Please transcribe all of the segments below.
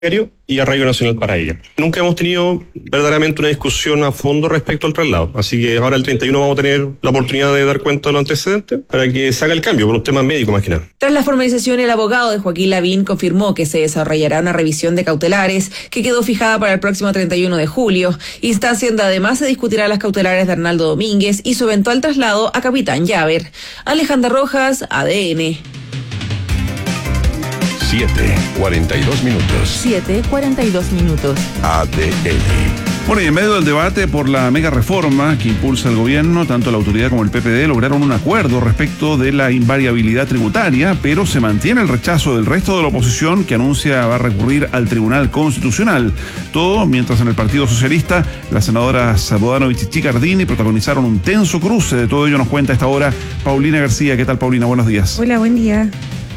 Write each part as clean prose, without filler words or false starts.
y arraigo nacional para ella. Nunca hemos tenido verdaderamente una discusión a fondo respecto al traslado, así que ahora el 31 vamos a tener la oportunidad de dar cuenta de los antecedentes para que se haga el cambio por un tema médico más que nada. Tras la formalización, el abogado de Joaquín Lavín confirmó que se desarrollará una revisión de cautelares que quedó fijada para el próximo 31 de julio, instancia donde además se discutirá las cautelares de Arnaldo Domínguez y su eventual traslado a Capitán Llaver. Alejandra Rojas, ADN. 7:42 minutos. 7:42 minutos. ADN. Bueno, y en medio del debate por la mega reforma que impulsa el gobierno, tanto la autoridad como el PPD lograron un acuerdo respecto de la invariabilidad tributaria, pero se mantiene el rechazo del resto de la oposición que anuncia va a recurrir al Tribunal Constitucional. Todo mientras en el Partido Socialista las senadoras Bodanovich y Chicardini protagonizaron un tenso cruce. De todo ello nos cuenta a esta hora Paulina García. ¿Qué tal, Paulina? Buenos días. Hola, buen día.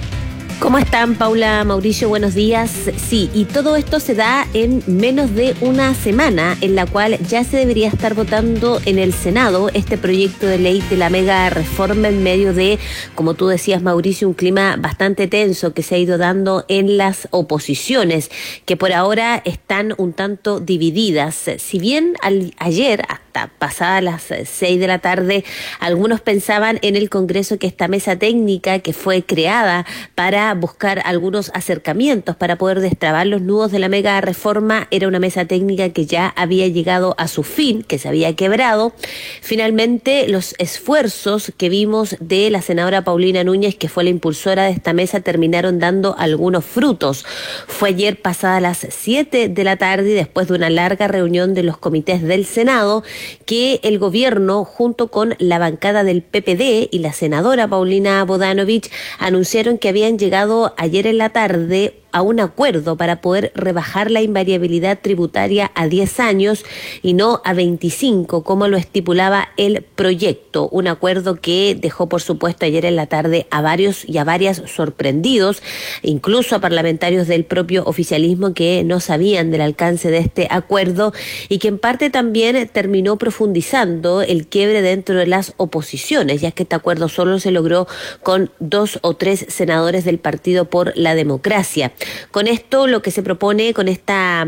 ¿Cómo están, Paula, Mauricio? Buenos días. Sí, y todo esto se da en menos de una semana, en la cual ya se debería estar votando en el Senado este proyecto de ley de la mega reforma en medio de, como tú decías, Mauricio, un clima bastante tenso que se ha ido dando en las oposiciones, que por ahora están un tanto divididas. Si bien ayer, hasta pasadas las 6 de la tarde, algunos pensaban en el Congreso que esta mesa técnica que fue creada para buscar algunos acercamientos para poder destrabar los nudos de la mega reforma era una mesa técnica que ya había llegado a su fin, que se había quebrado. Finalmente, los esfuerzos que vimos de la senadora Paulina Núñez, que fue la impulsora de esta mesa, terminaron dando algunos frutos. Fue ayer pasada las 7 de la tarde y después de una larga reunión de los comités del Senado que el gobierno, junto con la bancada del PPD y la senadora Paulina Bodanovich, anunciaron que habían llegado ayer en la tarde a un acuerdo para poder rebajar la invariabilidad tributaria a 10 años y no a 25, como lo estipulaba el proyecto. Un acuerdo que dejó, por supuesto, ayer en la tarde a varios y a varias sorprendidos, incluso a parlamentarios del propio oficialismo que no sabían del alcance de este acuerdo y que en parte también terminó profundizando el quiebre dentro de las oposiciones, ya que este acuerdo solo se logró con 2 o 3 senadores del Partido por la Democracia. Con esto, lo que se propone con este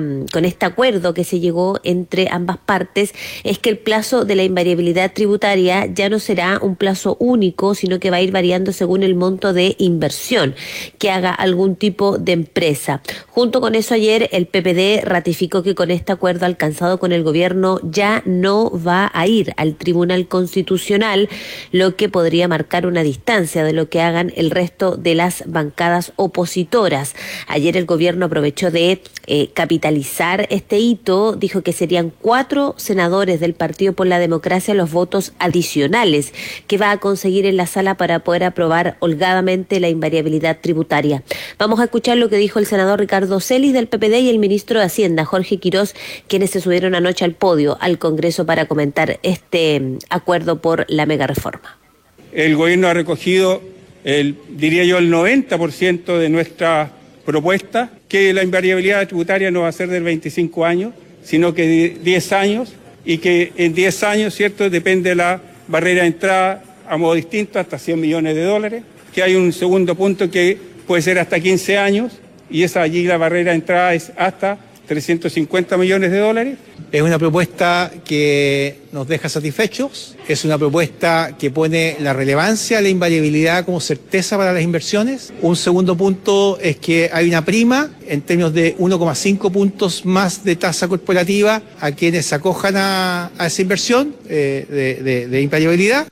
acuerdo que se llegó entre ambas partes es que el plazo de la invariabilidad tributaria ya no será un plazo único, sino que va a ir variando según el monto de inversión que haga algún tipo de empresa. Junto con eso, ayer el PPD ratificó que con este acuerdo alcanzado con el gobierno ya no va a ir al Tribunal Constitucional, lo que podría marcar una distancia de lo que hagan el resto de las bancadas opositoras. Ayer el gobierno aprovechó de capitalizar este hito, dijo que serían 4 senadores del Partido por la Democracia los votos adicionales que va a conseguir en la sala para poder aprobar holgadamente la invariabilidad tributaria. Vamos a escuchar lo que dijo el senador Ricardo Celis del PPD y el ministro de Hacienda, Jorge Quirós, quienes se subieron anoche al podio al Congreso para comentar este acuerdo por la mega reforma. El gobierno ha recogido diría yo, el 90% de nuestra propuesta, que la invariabilidad tributaria no va a ser del 25 años, sino que de 10 años, y que en 10 años, ¿cierto?, depende de la barrera de entrada a modo distinto, hasta $100 millones, que hay un segundo punto que puede ser hasta 15 años, y allí la barrera de entrada es hasta $350 millones. Es una propuesta que nos deja satisfechos, es una propuesta que pone la relevancia de la invariabilidad como certeza para las inversiones. Un segundo punto es que hay una prima en términos de 1,5 puntos más de tasa corporativa a quienes se acojan a esa inversión de invariabilidad.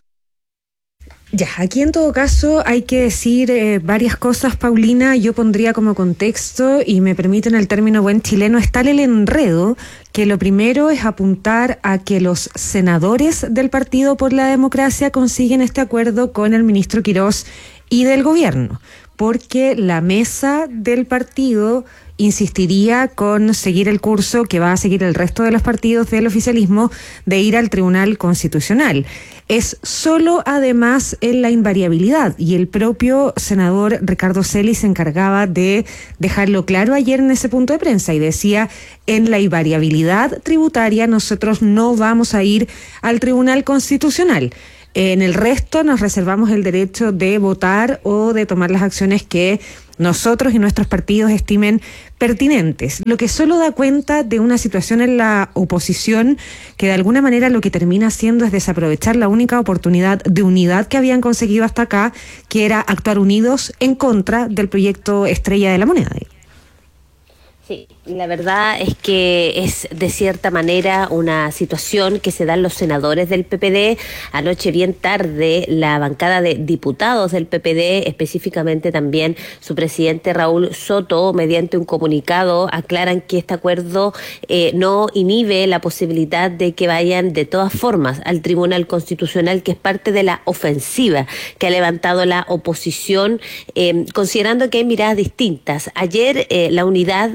Ya, aquí en todo caso hay que decir varias cosas, Paulina. Yo pondría como contexto, y me permiten el término buen chileno, está el enredo, que lo primero es apuntar a que los senadores del Partido por la Democracia consiguen este acuerdo con el ministro Quirós y del gobierno, porque la mesa del partido insistiría con seguir el curso que va a seguir el resto de los partidos del oficialismo de ir al Tribunal Constitucional. Es solo además en la invariabilidad, y el propio senador Ricardo Celis se encargaba de dejarlo claro ayer en ese punto de prensa y decía: en la invariabilidad tributaria nosotros no vamos a ir al Tribunal Constitucional. En el resto nos reservamos el derecho de votar o de tomar las acciones que nosotros y nuestros partidos estimen pertinentes, lo que solo da cuenta de una situación en la oposición que de alguna manera lo que termina haciendo es desaprovechar la única oportunidad de unidad que habían conseguido hasta acá, que era actuar unidos en contra del proyecto estrella de la moneda. Sí, la verdad es que es de cierta manera una situación que se dan los senadores del PPD. Anoche bien tarde la bancada de diputados del PPD, específicamente también su presidente Raúl Soto, mediante un comunicado aclaran que este acuerdo no inhibe la posibilidad de que vayan de todas formas al Tribunal Constitucional, que es parte de la ofensiva que ha levantado la oposición, considerando que hay miradas distintas. Ayer la unidad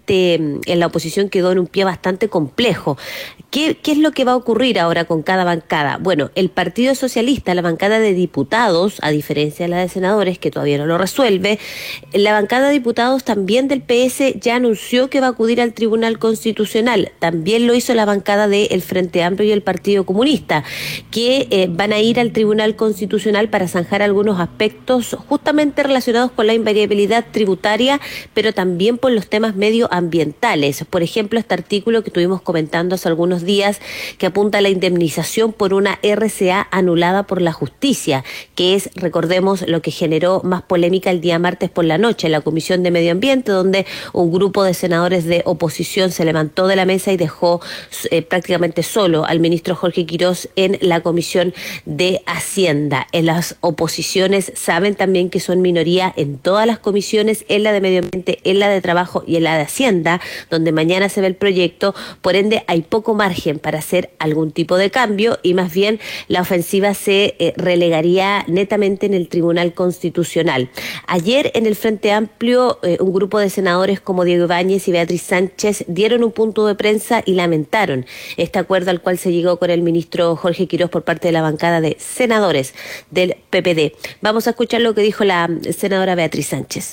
en la oposición quedó en un pie bastante complejo. ¿Qué es lo que va a ocurrir ahora con cada bancada? Bueno, el Partido Socialista, la bancada de diputados, a diferencia de la de senadores, que todavía no lo resuelve, la bancada de diputados también del PS ya anunció que va a acudir al Tribunal Constitucional. También lo hizo la bancada del Frente Amplio y el Partido Comunista, que van a ir al Tribunal Constitucional para zanjar algunos aspectos justamente relacionados con la invariabilidad tributaria, pero también por los temas medioambientales. Por ejemplo, este artículo que estuvimos comentando hace algunos días, que apunta a la indemnización por una RCA anulada por la justicia, que es, recordemos, lo que generó más polémica el día martes por la noche en la Comisión de Medio Ambiente, donde un grupo de senadores de oposición se levantó de la mesa y dejó prácticamente solo al ministro Jorge Quirós en la Comisión de Hacienda. En las oposiciones saben también que son minoría en todas las comisiones, en la de Medio Ambiente, en la de Trabajo y en la de Hacienda, donde mañana se ve el proyecto. Por ende, hay poco margen para hacer algún tipo de cambio y más bien la ofensiva se relegaría netamente en el Tribunal Constitucional. Ayer en el Frente Amplio un grupo de senadores como Diego Ibáñez y Beatriz Sánchez dieron un punto de prensa y lamentaron este acuerdo al cual se llegó con el ministro Jorge Quirós por parte de la bancada de senadores del PPD. Vamos a escuchar lo que dijo la senadora Beatriz Sánchez.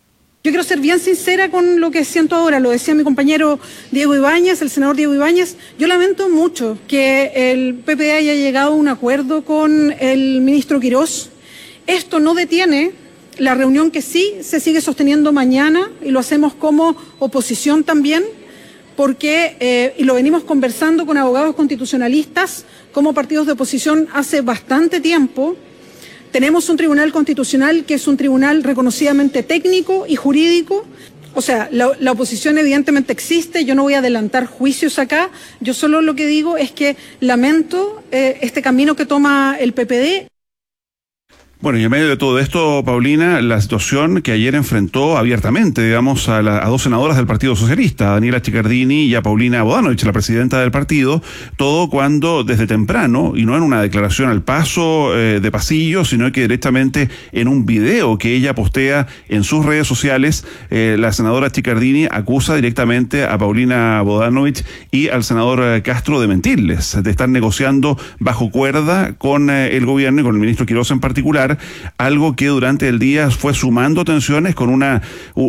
Yo quiero ser bien sincera con lo que siento ahora, lo decía mi compañero Diego Ibáñez, el senador Diego Ibáñez. Yo lamento mucho que el PPD haya llegado a un acuerdo con el ministro Quirós. Esto no detiene la reunión que sí se sigue sosteniendo mañana, y lo hacemos como oposición también, porque, y lo venimos conversando con abogados constitucionalistas como partidos de oposición hace bastante tiempo. Tenemos un Tribunal Constitucional que es un tribunal reconocidamente técnico y jurídico. O sea, la oposición evidentemente existe, yo no voy a adelantar juicios acá, yo solo lo que digo es que lamento este camino que toma el PPD. Bueno, y en medio de todo esto, Paulina, la situación que ayer enfrentó abiertamente, digamos, a dos senadoras del Partido Socialista, a Daniela Chiccardini y a Paulina Bodanovich, la presidenta del partido, todo cuando desde temprano, y no en una declaración al paso de pasillo, sino que directamente en un video que ella postea en sus redes sociales, la senadora Chiccardini acusa directamente a Paulina Bodanovich y al senador Castro de mentirles, de estar negociando bajo cuerda con el gobierno y con el ministro Quirós en particular, algo que durante el día fue sumando tensiones con una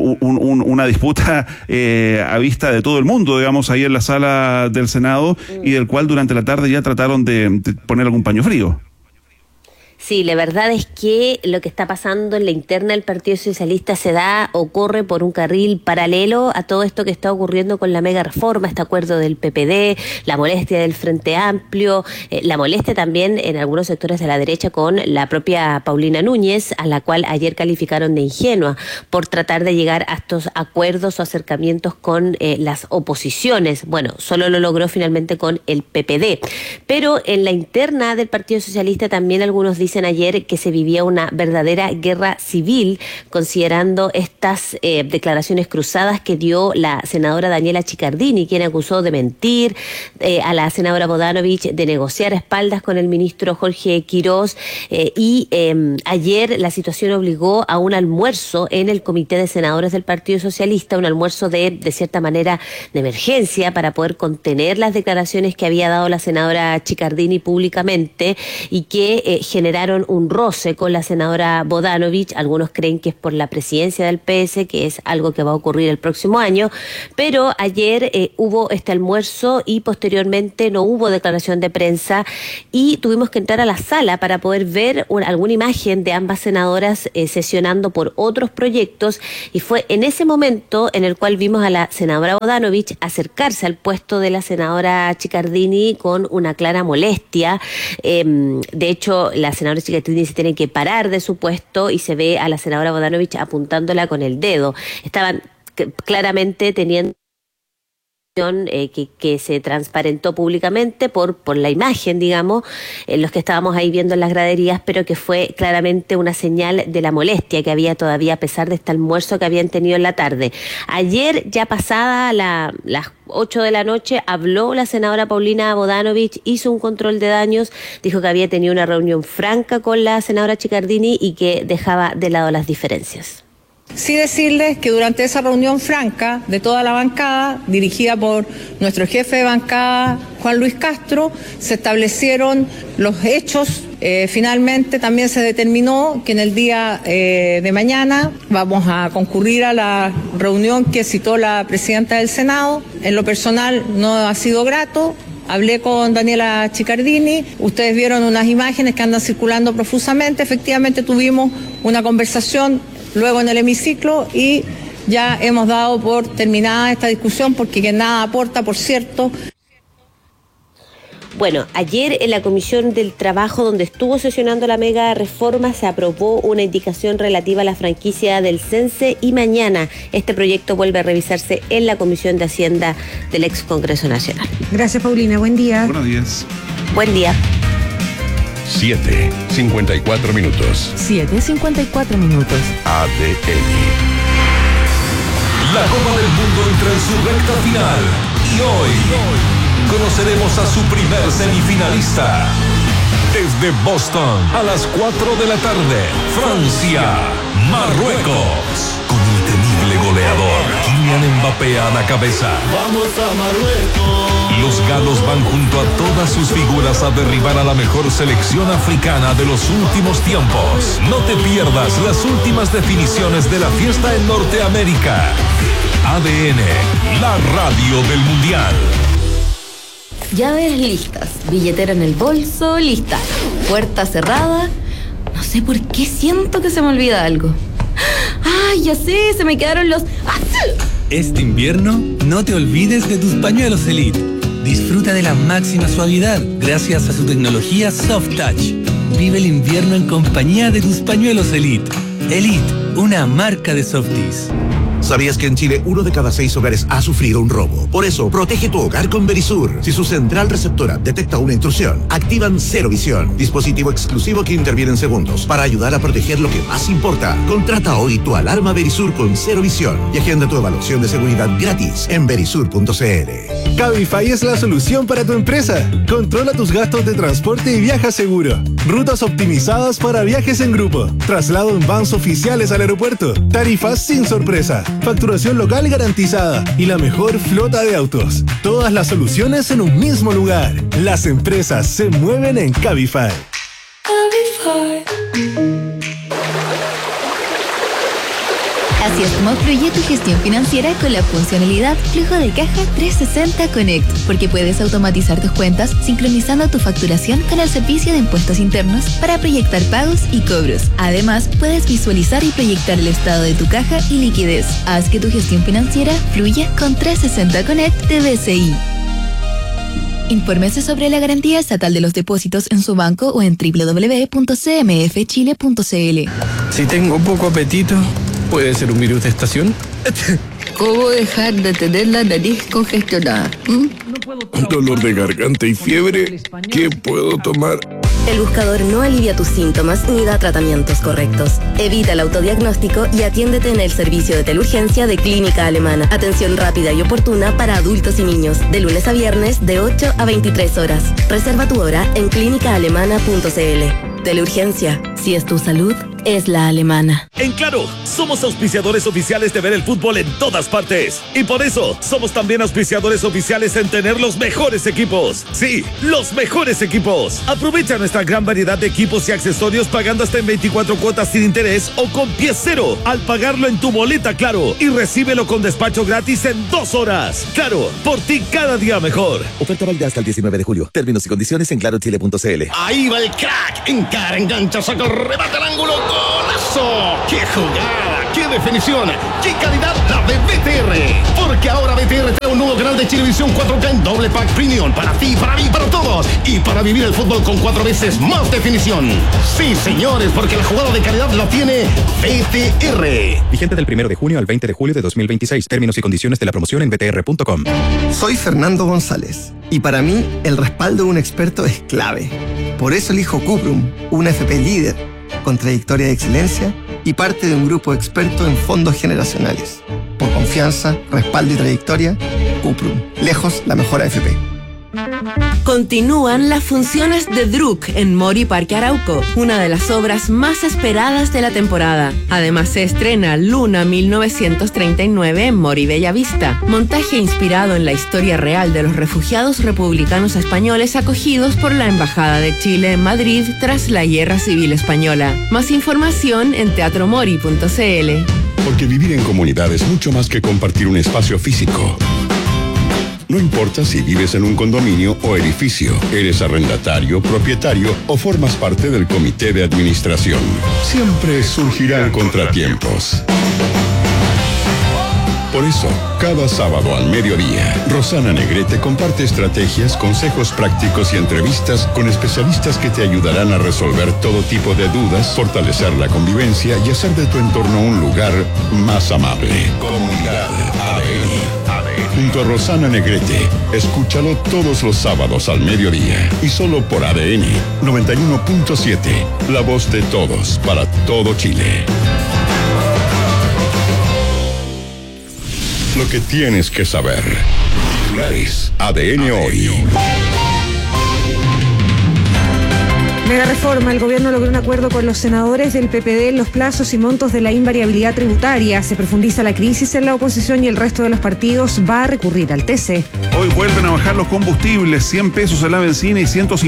disputa a vista de todo el mundo, digamos, ahí en la sala del Senado, y del cual durante la tarde ya trataron de poner algún paño frío. Sí, la verdad es que lo que está pasando en la interna del Partido Socialista ocurre por un carril paralelo a todo esto que está ocurriendo con la mega reforma, este acuerdo del PPD, la molestia del Frente Amplio, la molestia también en algunos sectores de la derecha con la propia Paulina Núñez, a la cual ayer calificaron de ingenua por tratar de llegar a estos acuerdos o acercamientos con las oposiciones. Bueno, solo lo logró finalmente con el PPD. Pero en la interna del Partido Socialista también algunos dicen ayer que se vivía una verdadera guerra civil, considerando estas declaraciones cruzadas que dio la senadora Daniela Chiccardini, quien acusó de mentir a la senadora Bodanovich, de negociar a espaldas con el ministro Jorge Quirós, y ayer la situación obligó a un almuerzo en el Comité de Senadores del Partido Socialista, un almuerzo de cierta manera de emergencia para poder contener las declaraciones que había dado la senadora Chiccardini públicamente y que generaron notaron un roce con la senadora Bodanovich. Algunos creen que es por la presidencia del PS, que es algo que va a ocurrir el próximo año, pero ayer hubo este almuerzo y posteriormente no hubo declaración de prensa y tuvimos que entrar a la sala para poder ver alguna imagen de ambas senadoras sesionando por otros proyectos, y fue en ese momento en el cual vimos a la senadora Bodanovich acercarse al puesto de la senadora Ciccardini con una clara molestia. De hecho, la senadora Ciccardini se tiene que parar de su puesto y se ve a la senadora Bodanovich apuntándola con el dedo. Estaban claramente teniendo que se transparentó públicamente por la imagen, digamos, los que estábamos ahí viendo en las graderías, pero que fue claramente una señal de la molestia que había todavía a pesar de este almuerzo que habían tenido en la tarde. Ayer, ya pasada las 8 de la noche, habló la senadora Paulina Bodanovich, hizo un control de daños, dijo que había tenido una reunión franca con la senadora Ciccardini y que dejaba de lado las diferencias. Sí decirles que durante esa reunión franca de toda la bancada, dirigida por nuestro jefe de bancada, Juan Luis Castro, se establecieron los hechos. Finalmente también se determinó que en el día de mañana vamos a concurrir a la reunión que citó la presidenta del Senado. En lo personal no ha sido grato. Hablé con Daniela Ciccardini, ustedes vieron unas imágenes que andan circulando profusamente. Efectivamente tuvimos una conversación luego en el hemiciclo y ya hemos dado por terminada esta discusión porque que nada aporta, por cierto. Bueno, ayer en la Comisión del Trabajo, donde estuvo sesionando la mega reforma, se aprobó una indicación relativa a la franquicia del CENSE y mañana este proyecto vuelve a revisarse en la Comisión de Hacienda del ex Congreso Nacional. Gracias, Paulina. Buen día. Buenos días. Buen día. 7:54 minutos. 7:54 minutos. ADN. La Copa del Mundo entra en su recta final y hoy conoceremos a su primer semifinalista. Desde Boston, a las 4 de la tarde, Francia, Marruecos. Con el temible goleador Kylian Mbappé a la cabeza. ¡Vamos a Marruecos! Los galos van junto a todas sus figuras a derribar a la mejor selección africana de los últimos tiempos. No te pierdas las últimas definiciones de la fiesta en Norteamérica. ADN, la radio del Mundial. Llaves listas, billetera en el bolso, lista, puerta cerrada. No sé por qué siento que se me olvida algo. ¡Ay, ya sé! Se me quedaron los... Este invierno, no te olvides de tus pañuelos Elite. Disfruta de la máxima suavidad gracias a su tecnología Soft Touch. Vive el invierno en compañía de tus pañuelos Elite. Elite, una marca de Softies. ¿Sabías que en Chile 1 de cada 6 hogares ha sufrido un robo? Por eso, protege tu hogar con Verisur. Si su central receptora detecta una intrusión, activan Cero Visión, dispositivo exclusivo que interviene en segundos para ayudar a proteger lo que más importa. Contrata hoy tu alarma Verisur con Cero Visión y agenda tu evaluación de seguridad gratis en verisur.cl. Cabify es la solución para tu empresa. Controla tus gastos de transporte y viaja seguro. Rutas optimizadas para viajes en grupo. Traslado en vans oficiales al aeropuerto. Tarifas sin sorpresa. Facturación local garantizada y la mejor flota de autos. Todas las soluciones en un mismo lugar. Las empresas se mueven en Cabify. Así es como fluye tu gestión financiera con la funcionalidad Flujo de Caja 360 Connect, porque puedes automatizar tus cuentas sincronizando tu facturación con el servicio de impuestos internos para proyectar pagos y cobros. Además, puedes visualizar y proyectar el estado de tu caja y liquidez. Haz que tu gestión financiera fluya con 360 Connect de BCI. Infórmese sobre la garantía estatal de los depósitos en su banco o en www.cmfchile.cl. Si tengo poco apetito, ¿puede ser un virus de estación? ¿Cómo dejar de tener la nariz congestionada? Dolor de garganta y fiebre. ¿Qué puedo tomar? El buscador no alivia tus síntomas ni da tratamientos correctos. Evita el autodiagnóstico y atiéndete en el servicio de teleurgencia de Clínica Alemana. Atención rápida y oportuna para adultos y niños, de lunes a viernes de 8 a 23 horas. Reserva tu hora en clínicaalemana.cl. Teleurgencia, si es tu salud, es la alemana. En Claro, somos auspiciadores oficiales de ver el fútbol en todas partes. Y por eso, somos también auspiciadores oficiales en tener los mejores equipos. Sí, los mejores equipos. Aprovecha nuestra gran variedad de equipos y accesorios pagando hasta en 24 cuotas sin interés o con pie cero al pagarlo en tu boleta Claro. Y recíbelo con despacho gratis en 2 horas. Claro, por ti cada día mejor. Oferta válida hasta el 19 de julio. Términos y condiciones en clarochile.cl. Ahí va el crack. Encara, engancha, saca el remate al ángulo. ¡Golazo! ¡Qué jugada! ¡Qué definición! ¡Qué calidad la de BTR! Porque ahora BTR trae un nuevo canal de Chilevisión 4K en doble pack premium. Para ti, para mí, para todos. Y para vivir el fútbol con 4 veces más definición. Sí, señores, porque la jugada de calidad la tiene BTR. Vigente del 1 de junio al 20 de julio de 2026. Términos y condiciones de la promoción en btr.com. Soy Fernando González y para mí el respaldo de un experto es clave. Por eso elijo Cuprum, una FP líder con trayectoria de excelencia y parte de un grupo experto en fondos generacionales. Por confianza, respaldo y trayectoria, Cuprum, lejos la mejor AFP. Continúan las funciones de Druk en Mori Parque Arauco, una de las obras más esperadas de la temporada. Además se estrena Luna 1939 en Mori Bellavista, montaje inspirado en la historia real de los refugiados republicanos españoles acogidos por la Embajada de Chile en Madrid tras la Guerra Civil Española. Más información en teatromori.cl. Porque vivir en comunidad es mucho más que compartir un espacio físico. No importa si vives en un condominio o edificio, eres arrendatario, propietario o formas parte del comité de administración. Siempre surgirán contratiempos. Por eso, cada sábado al mediodía, Rosana Negrete comparte estrategias, consejos prácticos y entrevistas con especialistas que te ayudarán a resolver todo tipo de dudas, fortalecer la convivencia y hacer de tu entorno un lugar más amable. Comunidad ADN. Junto a Rosana Negrete, escúchalo todos los sábados al mediodía y solo por ADN 91.7, la voz de todos para todo Chile. Lo que tienes que saber. ADN hoy. Mega reforma. El gobierno logró un acuerdo con los senadores del PPD en los plazos y montos de la invariabilidad tributaria. Se profundiza la crisis en la oposición y el resto de los partidos va a recurrir al TC. Hoy vuelven a bajar los combustibles, 100 pesos en la benzina y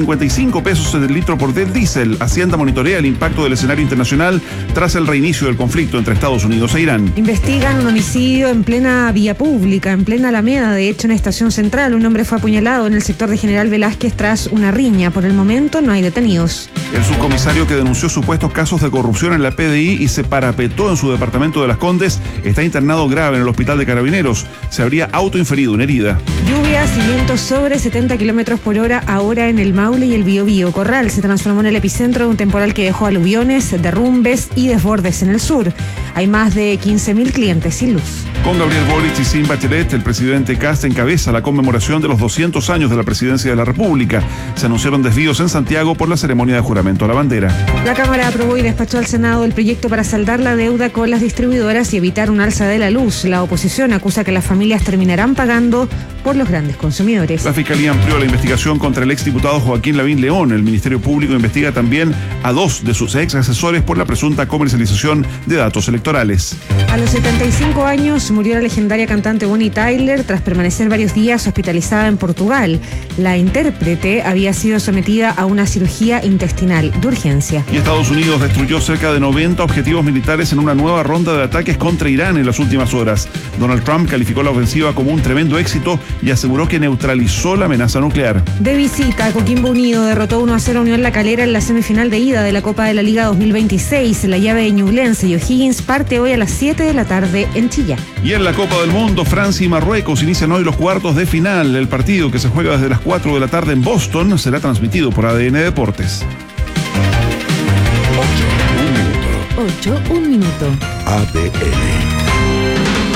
155 pesos en el litro por del diésel. Hacienda monitorea el impacto del escenario internacional tras el reinicio del conflicto entre Estados Unidos e Irán. Investigan un homicidio en plena vía pública, en plena Alameda, de hecho en Estación Central. Un hombre fue apuñalado en el sector de General Velázquez tras una riña. Por el momento no hay detenidos. El subcomisario que denunció supuestos casos de corrupción en la PDI y se parapetó en su departamento de Las Condes está internado grave en el hospital de Carabineros. Se habría autoinferido una herida. Lluvias y vientos sobre 70 kilómetros por hora ahora en el Maule y el Biobío. Corral se transformó en el epicentro de un temporal que dejó aluviones, derrumbes y desbordes en el sur. Hay más de 15.000 clientes sin luz. Con Gabriel Boric y sin Bachelet, el presidente Kast encabeza la conmemoración de los 200 años de la presidencia de la República. Se anunciaron desvíos en Santiago por la ceremonia de juramento a la bandera. La Cámara aprobó y despachó al Senado el proyecto para saldar la deuda con las distribuidoras y evitar un alza de la luz. La oposición acusa que las familias terminarán pagando por los grandes consumidores. La Fiscalía amplió la investigación contra el exdiputado Joaquín Lavín León. El Ministerio Público investiga también a 2 de sus ex asesores por la presunta comercialización de datos electorales. A los 75 años murió la legendaria cantante Bonnie Tyler tras permanecer varios días hospitalizada en Portugal. La intérprete había sido sometida a una cirugía intestinal de urgencia. Y Estados Unidos destruyó cerca de 90 objetivos militares en una nueva ronda de ataques contra Irán en las últimas horas. Donald Trump calificó la ofensiva como un tremendo éxito y aseguró que neutralizó la amenaza nuclear. De visita, Coquimbo Unido derrotó 1-0 a Unión La Calera en la semifinal de ida de la Copa de la Liga 2026. La llave de Ñublense y O'Higgins parte hoy a las 7 de la tarde en Chillán. Y en la Copa del Mundo, Francia y Marruecos inician hoy los cuartos de final. El partido, que se juega desde las 4 de la tarde en Boston, será transmitido por ADN Deportes. 8, un minuto. ADN.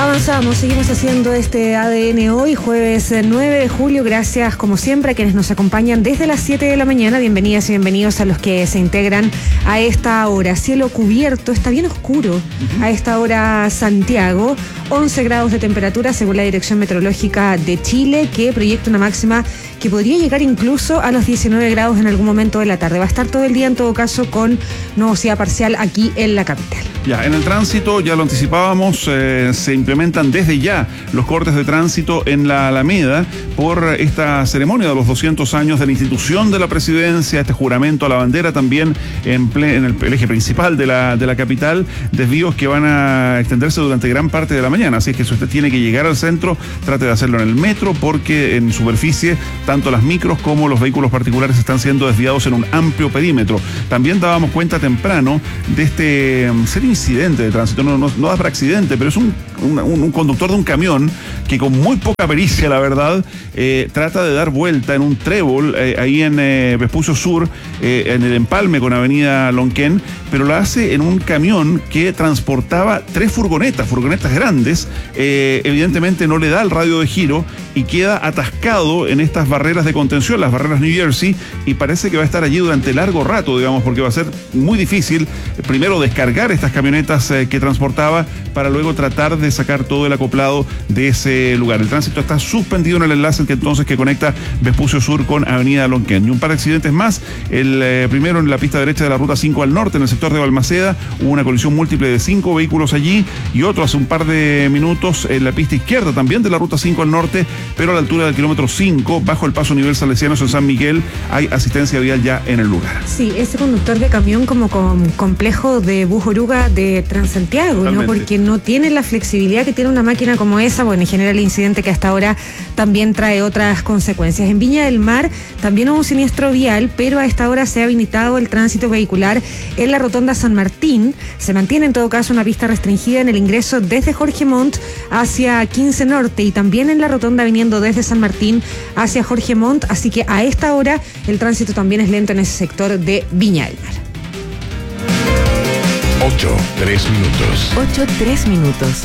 Avanzamos, seguimos haciendo este ADN hoy, jueves 9 de julio. Gracias, como siempre, a quienes nos acompañan desde las 7 de la mañana. Bienvenidas y bienvenidos a los que se integran a esta hora. Cielo cubierto, está bien oscuro a esta hora Santiago. 11 grados de temperatura según la Dirección Meteorológica de Chile, que proyecta una máxima que podría llegar incluso a los 19 grados en algún momento de la tarde. Va a estar todo el día, en todo caso, con nubosidad parcial aquí en la capital. Ya, en el tránsito, ya lo anticipábamos, se implementan desde ya los cortes de tránsito en la Alameda por esta ceremonia de los 200 años de la institución de la presidencia, este juramento a la bandera también en el eje principal de la capital, desvíos que van a extenderse durante gran parte de la mañana. Así es que si usted tiene que llegar al centro, trate de hacerlo en el metro, porque en superficie tanto las micros como los vehículos particulares están siendo desviados en un amplio perímetro. También dábamos cuenta temprano de este incidente de tránsito, no da para accidente, pero es un conductor de un camión que con muy poca pericia, la verdad, trata de dar vuelta en un trébol ahí en Vespucio Sur, en el empalme con Avenida Lonquén, pero lo hace en un camión que transportaba 3 furgonetas grandes. Evidentemente no le da el radio de giro y queda atascado en estas barreras de contención, las barreras New Jersey, y parece que va a estar allí durante largo rato, digamos, porque va a ser muy difícil primero descargar estas camionetas que transportaba para luego tratar de sacar todo el acoplado de ese lugar. El tránsito está suspendido en el enlace que conecta Vespucio Sur con Avenida Lonquén. Y un par de accidentes más. El primero en la pista derecha de la ruta 5 al norte, en el sector de Balmaceda, hubo una colisión múltiple de 5 vehículos allí, y otro hace un par de minutos en la pista izquierda también de la ruta 5 al norte, pero a la altura del kilómetro 5, bajo el paso nivel Salesianos en San Miguel, hay asistencia vial ya en el lugar. Sí, ese conductor de camión como con complejo de bus oruga de Transantiago, ¿no? Porque no tiene la flexibilidad que tiene una máquina como esa, bueno, y genera el incidente que hasta ahora también trae otras consecuencias. En Viña del Mar también hubo un siniestro vial, pero a esta hora se ha habilitado el tránsito vehicular en la rotonda San Martín. Se mantiene en todo caso una pista restringida en el ingreso desde Jorge Montt hacia 15 Norte, y también en la rotonda viniendo desde San Martín hacia Jorge Montt, así que a esta hora el tránsito también es lento en ese sector de Viña del Mar. 8:03 minutos.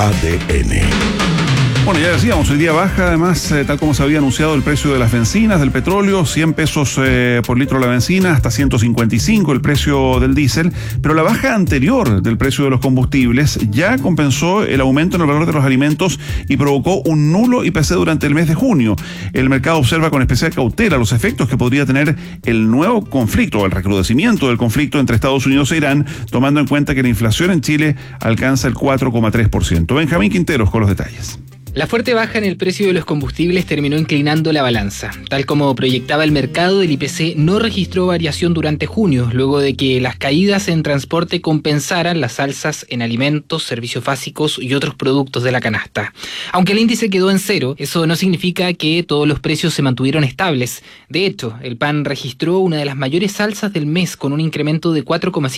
ADN. Bueno, ya decíamos, hoy día baja, además, tal como se había anunciado, el precio de las bencinas, del petróleo, 100 pesos por litro la benzina, hasta 155 el precio del diésel, pero la baja anterior del precio de los combustibles ya compensó el aumento en el valor de los alimentos y provocó un nulo IPC durante el mes de junio. El mercado observa con especial cautela los efectos que podría tener el nuevo conflicto, el recrudecimiento del conflicto entre Estados Unidos e Irán, tomando en cuenta que la inflación en Chile alcanza el 4,3%. Benjamín Quinteros con los detalles. La fuerte baja en el precio de los combustibles terminó inclinando la balanza. Tal como proyectaba el mercado, el IPC no registró variación durante junio, luego de que las caídas en transporte compensaran las alzas en alimentos, servicios básicos y otros productos de la canasta. Aunque el índice quedó en cero, eso no significa que todos los precios se mantuvieron estables. De hecho, el pan registró una de las mayores alzas del mes, con un incremento de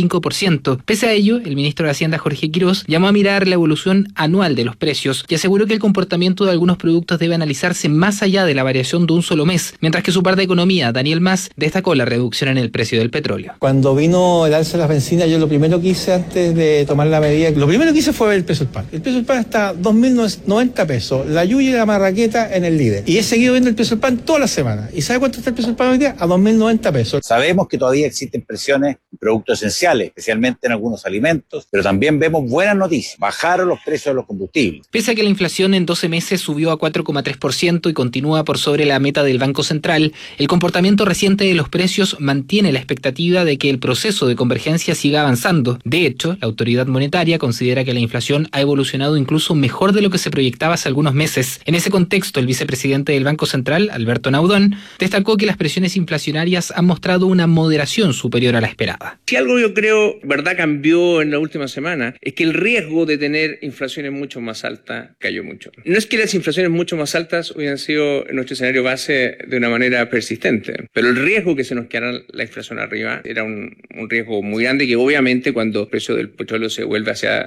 4,5%. Pese a ello, el ministro de Hacienda, Jorge Quirós, llamó a mirar la evolución anual de los precios y aseguró que el comportamiento de algunos productos debe analizarse más allá de la variación de un solo mes, mientras que su par de economía, Daniel Mas, destacó la reducción en el precio del petróleo. Cuando vino el alza de las bencinas, yo lo primero que hice antes de tomar la medida, lo primero que hice fue ver el precio del pan. El precio del pan está a 2.090 pesos, la yuya y la marraqueta en el líder. Y he seguido viendo el precio del pan toda la semana. ¿Y sabe cuánto está el precio del pan hoy día? A 2.090 pesos. Sabemos que todavía existen presiones en productos esenciales, especialmente en algunos alimentos, pero también vemos buenas noticias. Bajaron los precios de los combustibles. Pese a que la inflación en 12 meses subió a 4,3% y continúa por sobre la meta del Banco Central, el comportamiento reciente de los precios mantiene la expectativa de que el proceso de convergencia siga avanzando. De hecho, la autoridad monetaria considera que la inflación ha evolucionado incluso mejor de lo que se proyectaba hace algunos meses. En ese contexto, el vicepresidente del Banco Central, Alberto Naudón, destacó que las presiones inflacionarias han mostrado una moderación superior a la esperada. Si algo yo creo, verdad, cambió en la última semana, es que el riesgo de tener inflaciones mucho más altas cayó mucho. No es que las inflaciones mucho más altas hubieran sido en nuestro escenario base de una manera persistente, pero el riesgo que se nos quedara la inflación arriba era un riesgo muy grande, que obviamente cuando el precio del petróleo se vuelve hacia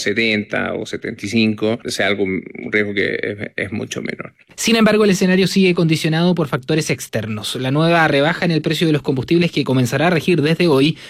70 o 75, sea un riesgo que es mucho menor. Sin embargo, el escenario sigue condicionado por factores externos. La nueva rebaja en el precio de los combustibles, que comenzará a regir desde hoy,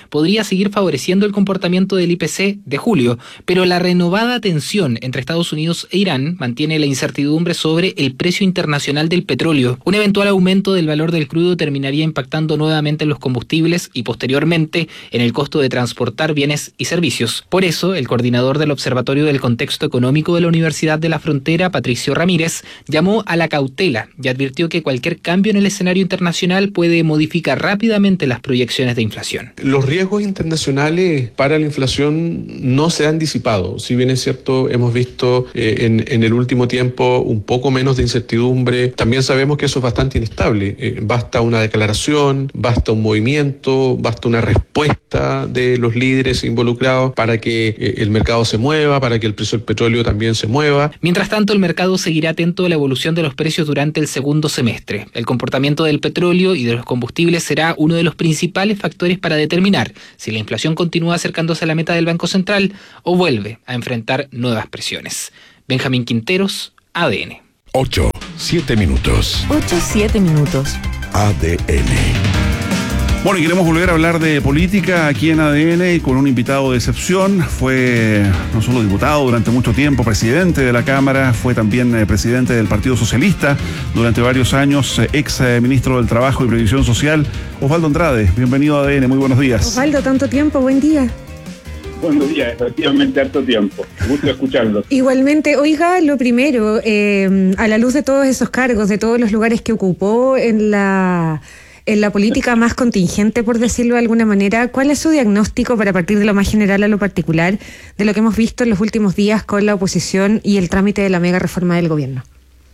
podría seguir favoreciendo el comportamiento del IPC de julio, pero la renovada tensión entre Estados Unidos e Irán mantiene la incertidumbre sobre el precio internacional del petróleo. Un eventual aumento del valor del crudo terminaría impactando nuevamente en los combustibles y posteriormente en el costo de transportar bienes y servicios. Por eso, el coordinador del Observatorio del Contexto Económico de la Universidad de la Frontera, Patricio Ramírez, llamó a la cautela y advirtió que cualquier cambio en el escenario internacional puede modificar rápidamente las proyecciones de inflación. Los riesgos internacionales para la inflación no se han disipado. Si bien es cierto, hemos visto en el último tiempo un poco menos de incertidumbre, también sabemos que eso es bastante inestable. Basta una declaración, basta un movimiento, basta una respuesta de los líderes involucrados para que el mercado se mueva, para que el precio del petróleo también se mueva. Mientras tanto, el mercado seguirá atento a la evolución de los precios durante el segundo semestre. El comportamiento del petróleo y de los combustibles será uno de los principales factores para determinar si la inflación continúa acercándose a la meta del Banco Central o vuelve a enfrentar nuevas presiones. Benjamín Quinteros, ADN. 8-7 minutos. 8-7 minutos. ADN. Bueno, y queremos volver a hablar de política aquí en ADN y con un invitado de excepción. Fue no solo diputado durante mucho tiempo, presidente de la Cámara, fue también presidente del Partido Socialista durante varios años, ex ministro del Trabajo y Previsión Social, Osvaldo Andrade. Bienvenido a ADN, muy buenos días. Osvaldo, tanto tiempo, buen día. Buenos días, efectivamente, harto tiempo. Gusto escucharlo. Igualmente, oiga, lo primero, a la luz de todos esos cargos, de todos los lugares que ocupó en la política más contingente, por decirlo de alguna manera, ¿cuál es su diagnóstico para partir de lo más general a lo particular de lo que hemos visto en los últimos días con la oposición y el trámite de la mega reforma del gobierno?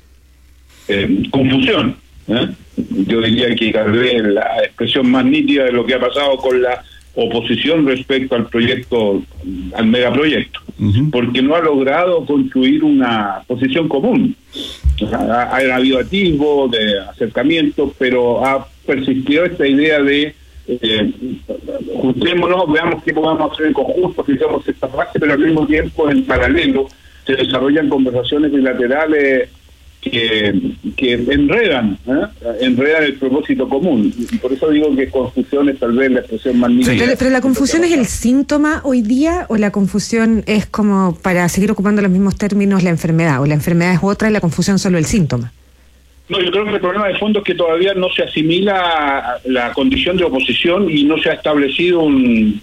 Confusión. Yo diría que tal vez la expresión más nítida de lo que ha pasado con la oposición respecto al proyecto, al megaproyecto, porque no ha logrado construir una posición común. Ha habido atisbos de acercamiento, pero ha persistido esta idea de juntémonos, veamos qué podemos hacer en conjunto, fijemos esta fase, pero al mismo tiempo, en paralelo, se desarrollan conversaciones bilaterales que enredan el propósito común. Y por eso digo que confusión es tal vez la expresión más nítida. Pero la confusión es el síntoma hoy día, o la confusión es, como para seguir ocupando los mismos términos, la enfermedad, o la enfermedad es otra y la confusión solo el síntoma. No, yo creo que el problema de fondo es que todavía no se asimila la condición de oposición y no se ha establecido un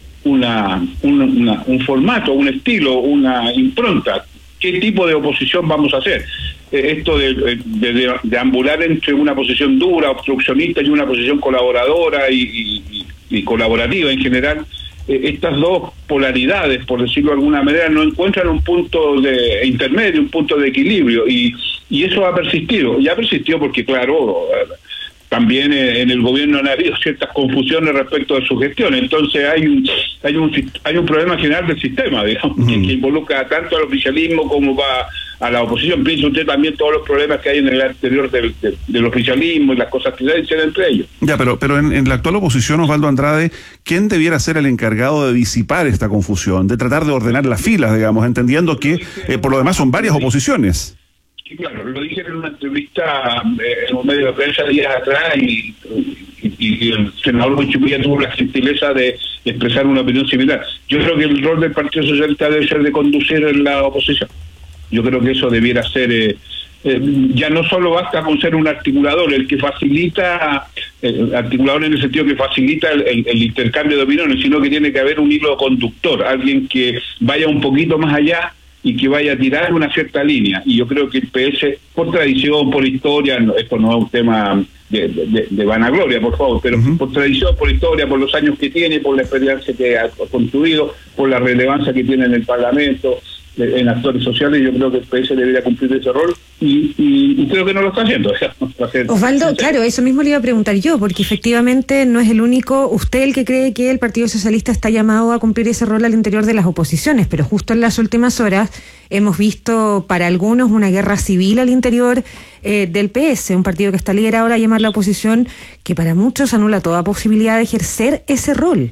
formato, un estilo, una impronta. ¿Qué tipo de oposición vamos a hacer? Esto de ambular entre una posición dura, obstruccionista, y una posición colaboradora y colaborativa en general, estas dos polaridades, por decirlo de alguna manera, no encuentran un punto de intermedio, un punto de equilibrio, y eso ha persistido. Y ha persistido porque, claro, también en el gobierno han habido ciertas confusiones respecto de su gestión. Entonces hay un problema general del sistema, digamos, que involucra tanto al oficialismo como a la oposición. Piensa usted también todos los problemas que hay en el exterior del oficialismo y las cosas que se dicen entre ellos. Ya, pero en la actual oposición, Osvaldo Andrade, ¿quién debiera ser el encargado de disipar esta confusión, de tratar de ordenar las filas, digamos, entendiendo que por lo demás son varias oposiciones? Sí, claro, lo dije en una entrevista en un medio de prensa días atrás y el senador Huichipilla tuvo la gentileza de expresar una opinión similar. Yo creo que el rol del Partido Socialista debe ser de conducir en la oposición. Yo creo que eso debiera ser, ya no solo basta con ser un articulador, el que facilita, articulador en el sentido que facilita el intercambio de opiniones, sino que tiene que haber un hilo conductor, alguien que vaya un poquito más allá y que vaya a tirar una cierta línea. Y yo creo que el PS, por tradición, por historia, esto no es un tema de vanagloria, por favor, pero por tradición, por historia, por los años que tiene, por la experiencia que ha construido, por la relevancia que tiene en el Parlamento, en actores sociales, yo creo que el PS debería cumplir ese rol y creo que no lo está haciendo. Osvaldo, claro, eso mismo le iba a preguntar yo, porque efectivamente no es el único, usted el que cree que el Partido Socialista está llamado a cumplir ese rol al interior de las oposiciones, pero justo en las últimas horas hemos visto para algunos una guerra civil al interior del PS, un partido que está liderado ahora a llamar la oposición, que para muchos anula toda posibilidad de ejercer ese rol.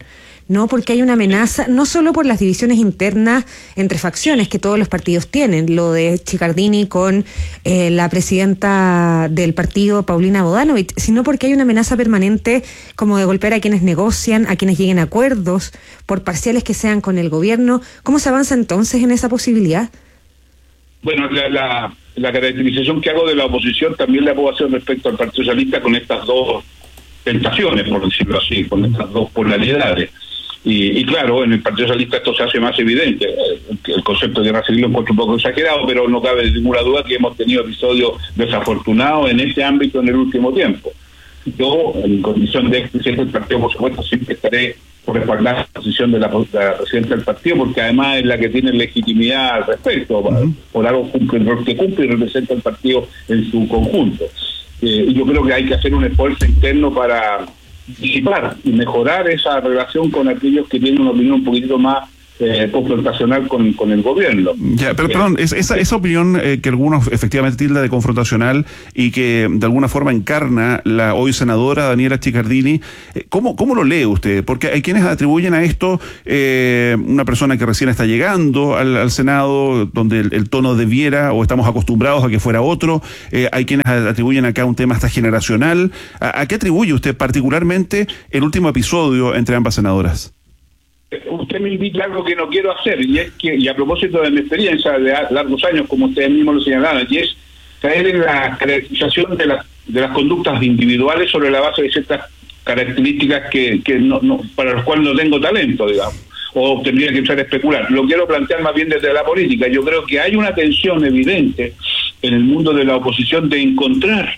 ¿no? Porque hay una amenaza, no solo por las divisiones internas entre facciones que todos los partidos tienen, lo de Chiccardini con la presidenta del partido, Paulina Bodanovich, sino porque hay una amenaza permanente como de golpear a quienes negocian, a quienes lleguen a acuerdos, por parciales que sean con el gobierno. ¿Cómo se avanza entonces en esa posibilidad? Bueno, la caracterización que hago de la oposición también la puedo hacer respecto al Partido Socialista con estas dos tentaciones, por decirlo así, con estas dos polaridades. Y claro, en el Partido Socialista esto se hace más evidente. El concepto de guerra civil lo encuentro un poco exagerado, pero no cabe ninguna duda que hemos tenido episodios desafortunados en ese ámbito en el último tiempo. Yo, en condición de expresidente del partido, por supuesto, siempre estaré por respaldar la posición de la presidenta del partido, porque además es la que tiene legitimidad al respecto. Por algo cumple el rol que cumple y representa al partido en su conjunto. Y yo creo que hay que hacer un esfuerzo interno para disipar y mejorar esa relación con aquellos que tienen una opinión un poquitito más confrontacional con el gobierno. Ya, pero perdón, esa opinión que algunos efectivamente tilda de confrontacional y que de alguna forma encarna la hoy senadora Daniela Chiccardini, ¿cómo lo lee usted? Porque hay quienes atribuyen a esto una persona que recién está llegando al Senado, donde el tono debiera, o estamos acostumbrados a que fuera otro, hay quienes atribuyen acá un tema hasta generacional. ¿A qué atribuye usted particularmente el último episodio entre ambas senadoras? Usted me invita a algo que no quiero hacer, y es que, y a propósito de mi experiencia de largos años, como ustedes mismos lo señalaban, y es caer en la caracterización de las conductas individuales sobre la base de ciertas características que no para las cuales no tengo talento, digamos, o tendría que empezar a especular. Lo quiero plantear más bien desde la política. Yo creo que hay una tensión evidente en el mundo de la oposición de encontrar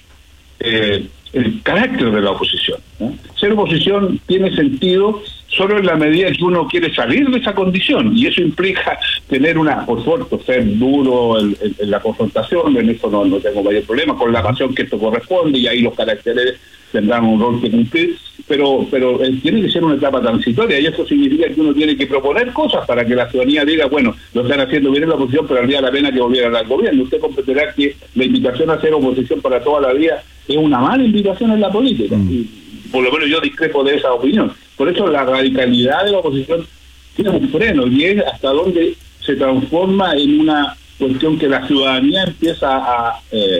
el carácter de la oposición, ¿no? Ser oposición tiene sentido solo en la medida que uno quiere salir de esa condición, y eso implica tener por supuesto, ser duro en la confrontación. En eso no tengo mayor problema, con la pasión que esto corresponde, y ahí los caracteres tendrán un rol que cumplir, pero tiene que ser una etapa transitoria, y eso significa que uno tiene que proponer cosas para que la ciudadanía diga, bueno, lo están haciendo bien en la oposición, pero valdría la pena que volvieran al gobierno. Usted comprenderá que la invitación a hacer oposición para toda la vida es una mala invitación en la política, y por lo menos yo discrepo de esa opinión. Por eso la radicalidad de la oposición tiene un freno, y es hasta dónde se transforma en una cuestión que la ciudadanía empieza a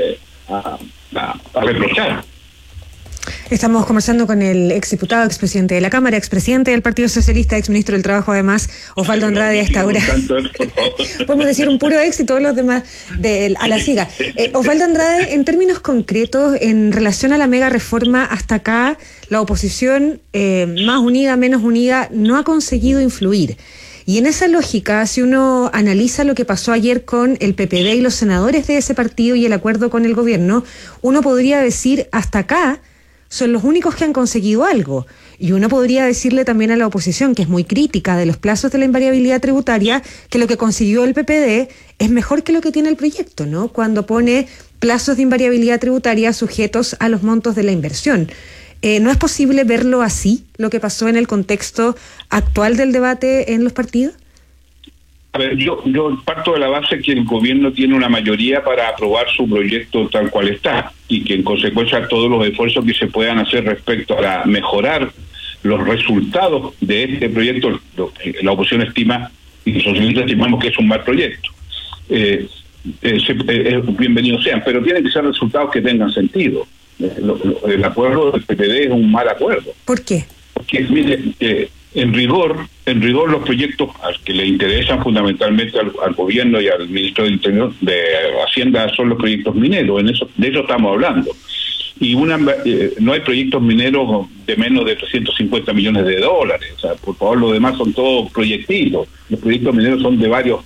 reprochar. Estamos conversando con el exdiputado, expresidente de la Cámara, expresidente del Partido Socialista, exministro del Trabajo, además, Osvaldo Andrade, a esta hora. Podemos decir un puro éxito, los demás a la siga. Osvaldo Andrade, en términos concretos, en relación a la mega reforma, hasta acá, la oposición, más unida, menos unida, no ha conseguido influir. Y en esa lógica, si uno analiza lo que pasó ayer con el PPD y los senadores de ese partido y el acuerdo con el gobierno, uno podría decir, hasta acá, son los únicos que han conseguido algo. Y uno podría decirle también a la oposición, que es muy crítica de los plazos de la invariabilidad tributaria, que lo que consiguió el PPD es mejor que lo que tiene el proyecto, ¿no? Cuando pone plazos de invariabilidad tributaria sujetos a los montos de la inversión. ¿No es posible verlo así, lo que pasó en el contexto actual del debate en los partidos? A ver, yo parto de la base que el gobierno tiene una mayoría para aprobar su proyecto tal cual está, y que en consecuencia todos los esfuerzos que se puedan hacer respecto a mejorar los resultados de este proyecto, la oposición estima, y los socialistas estimamos que es un mal proyecto, bienvenidos sean, pero tienen que ser resultados que tengan sentido. El acuerdo del PPD es un mal acuerdo. ¿Por qué? Porque, mire, en rigor los proyectos que le interesan fundamentalmente al gobierno y al ministro de Hacienda son los proyectos mineros. De eso estamos hablando. Y no hay proyectos mineros de menos de 350 millones de dólares. O sea, por favor, los demás son todos proyectitos. Los proyectos mineros son de varios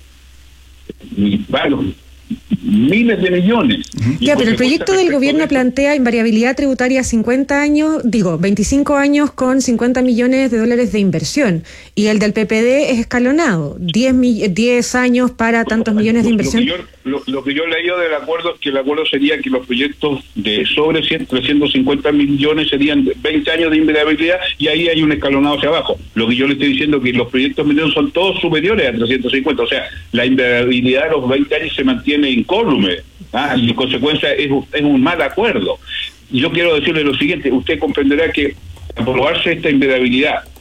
miles de millones. Ya, pero el proyecto del gobierno plantea invariabilidad tributaria 25 años con 50 millones de dólares de inversión, y el del PPD es escalonado, 10 años para tantos millones de inversión. Lo que yo he leído del acuerdo es que el acuerdo sería que los proyectos de sobre 350 millones serían 20 años de invariabilidad, y ahí hay un escalonado hacia abajo. Lo que yo le estoy diciendo es que los proyectos mineros son todos superiores a 350, o sea, la invariabilidad de los 20 años se mantiene incólume, y en consecuencia es un mal acuerdo. Y yo quiero decirle lo siguiente: usted comprenderá que aprobarse esta invariabilidad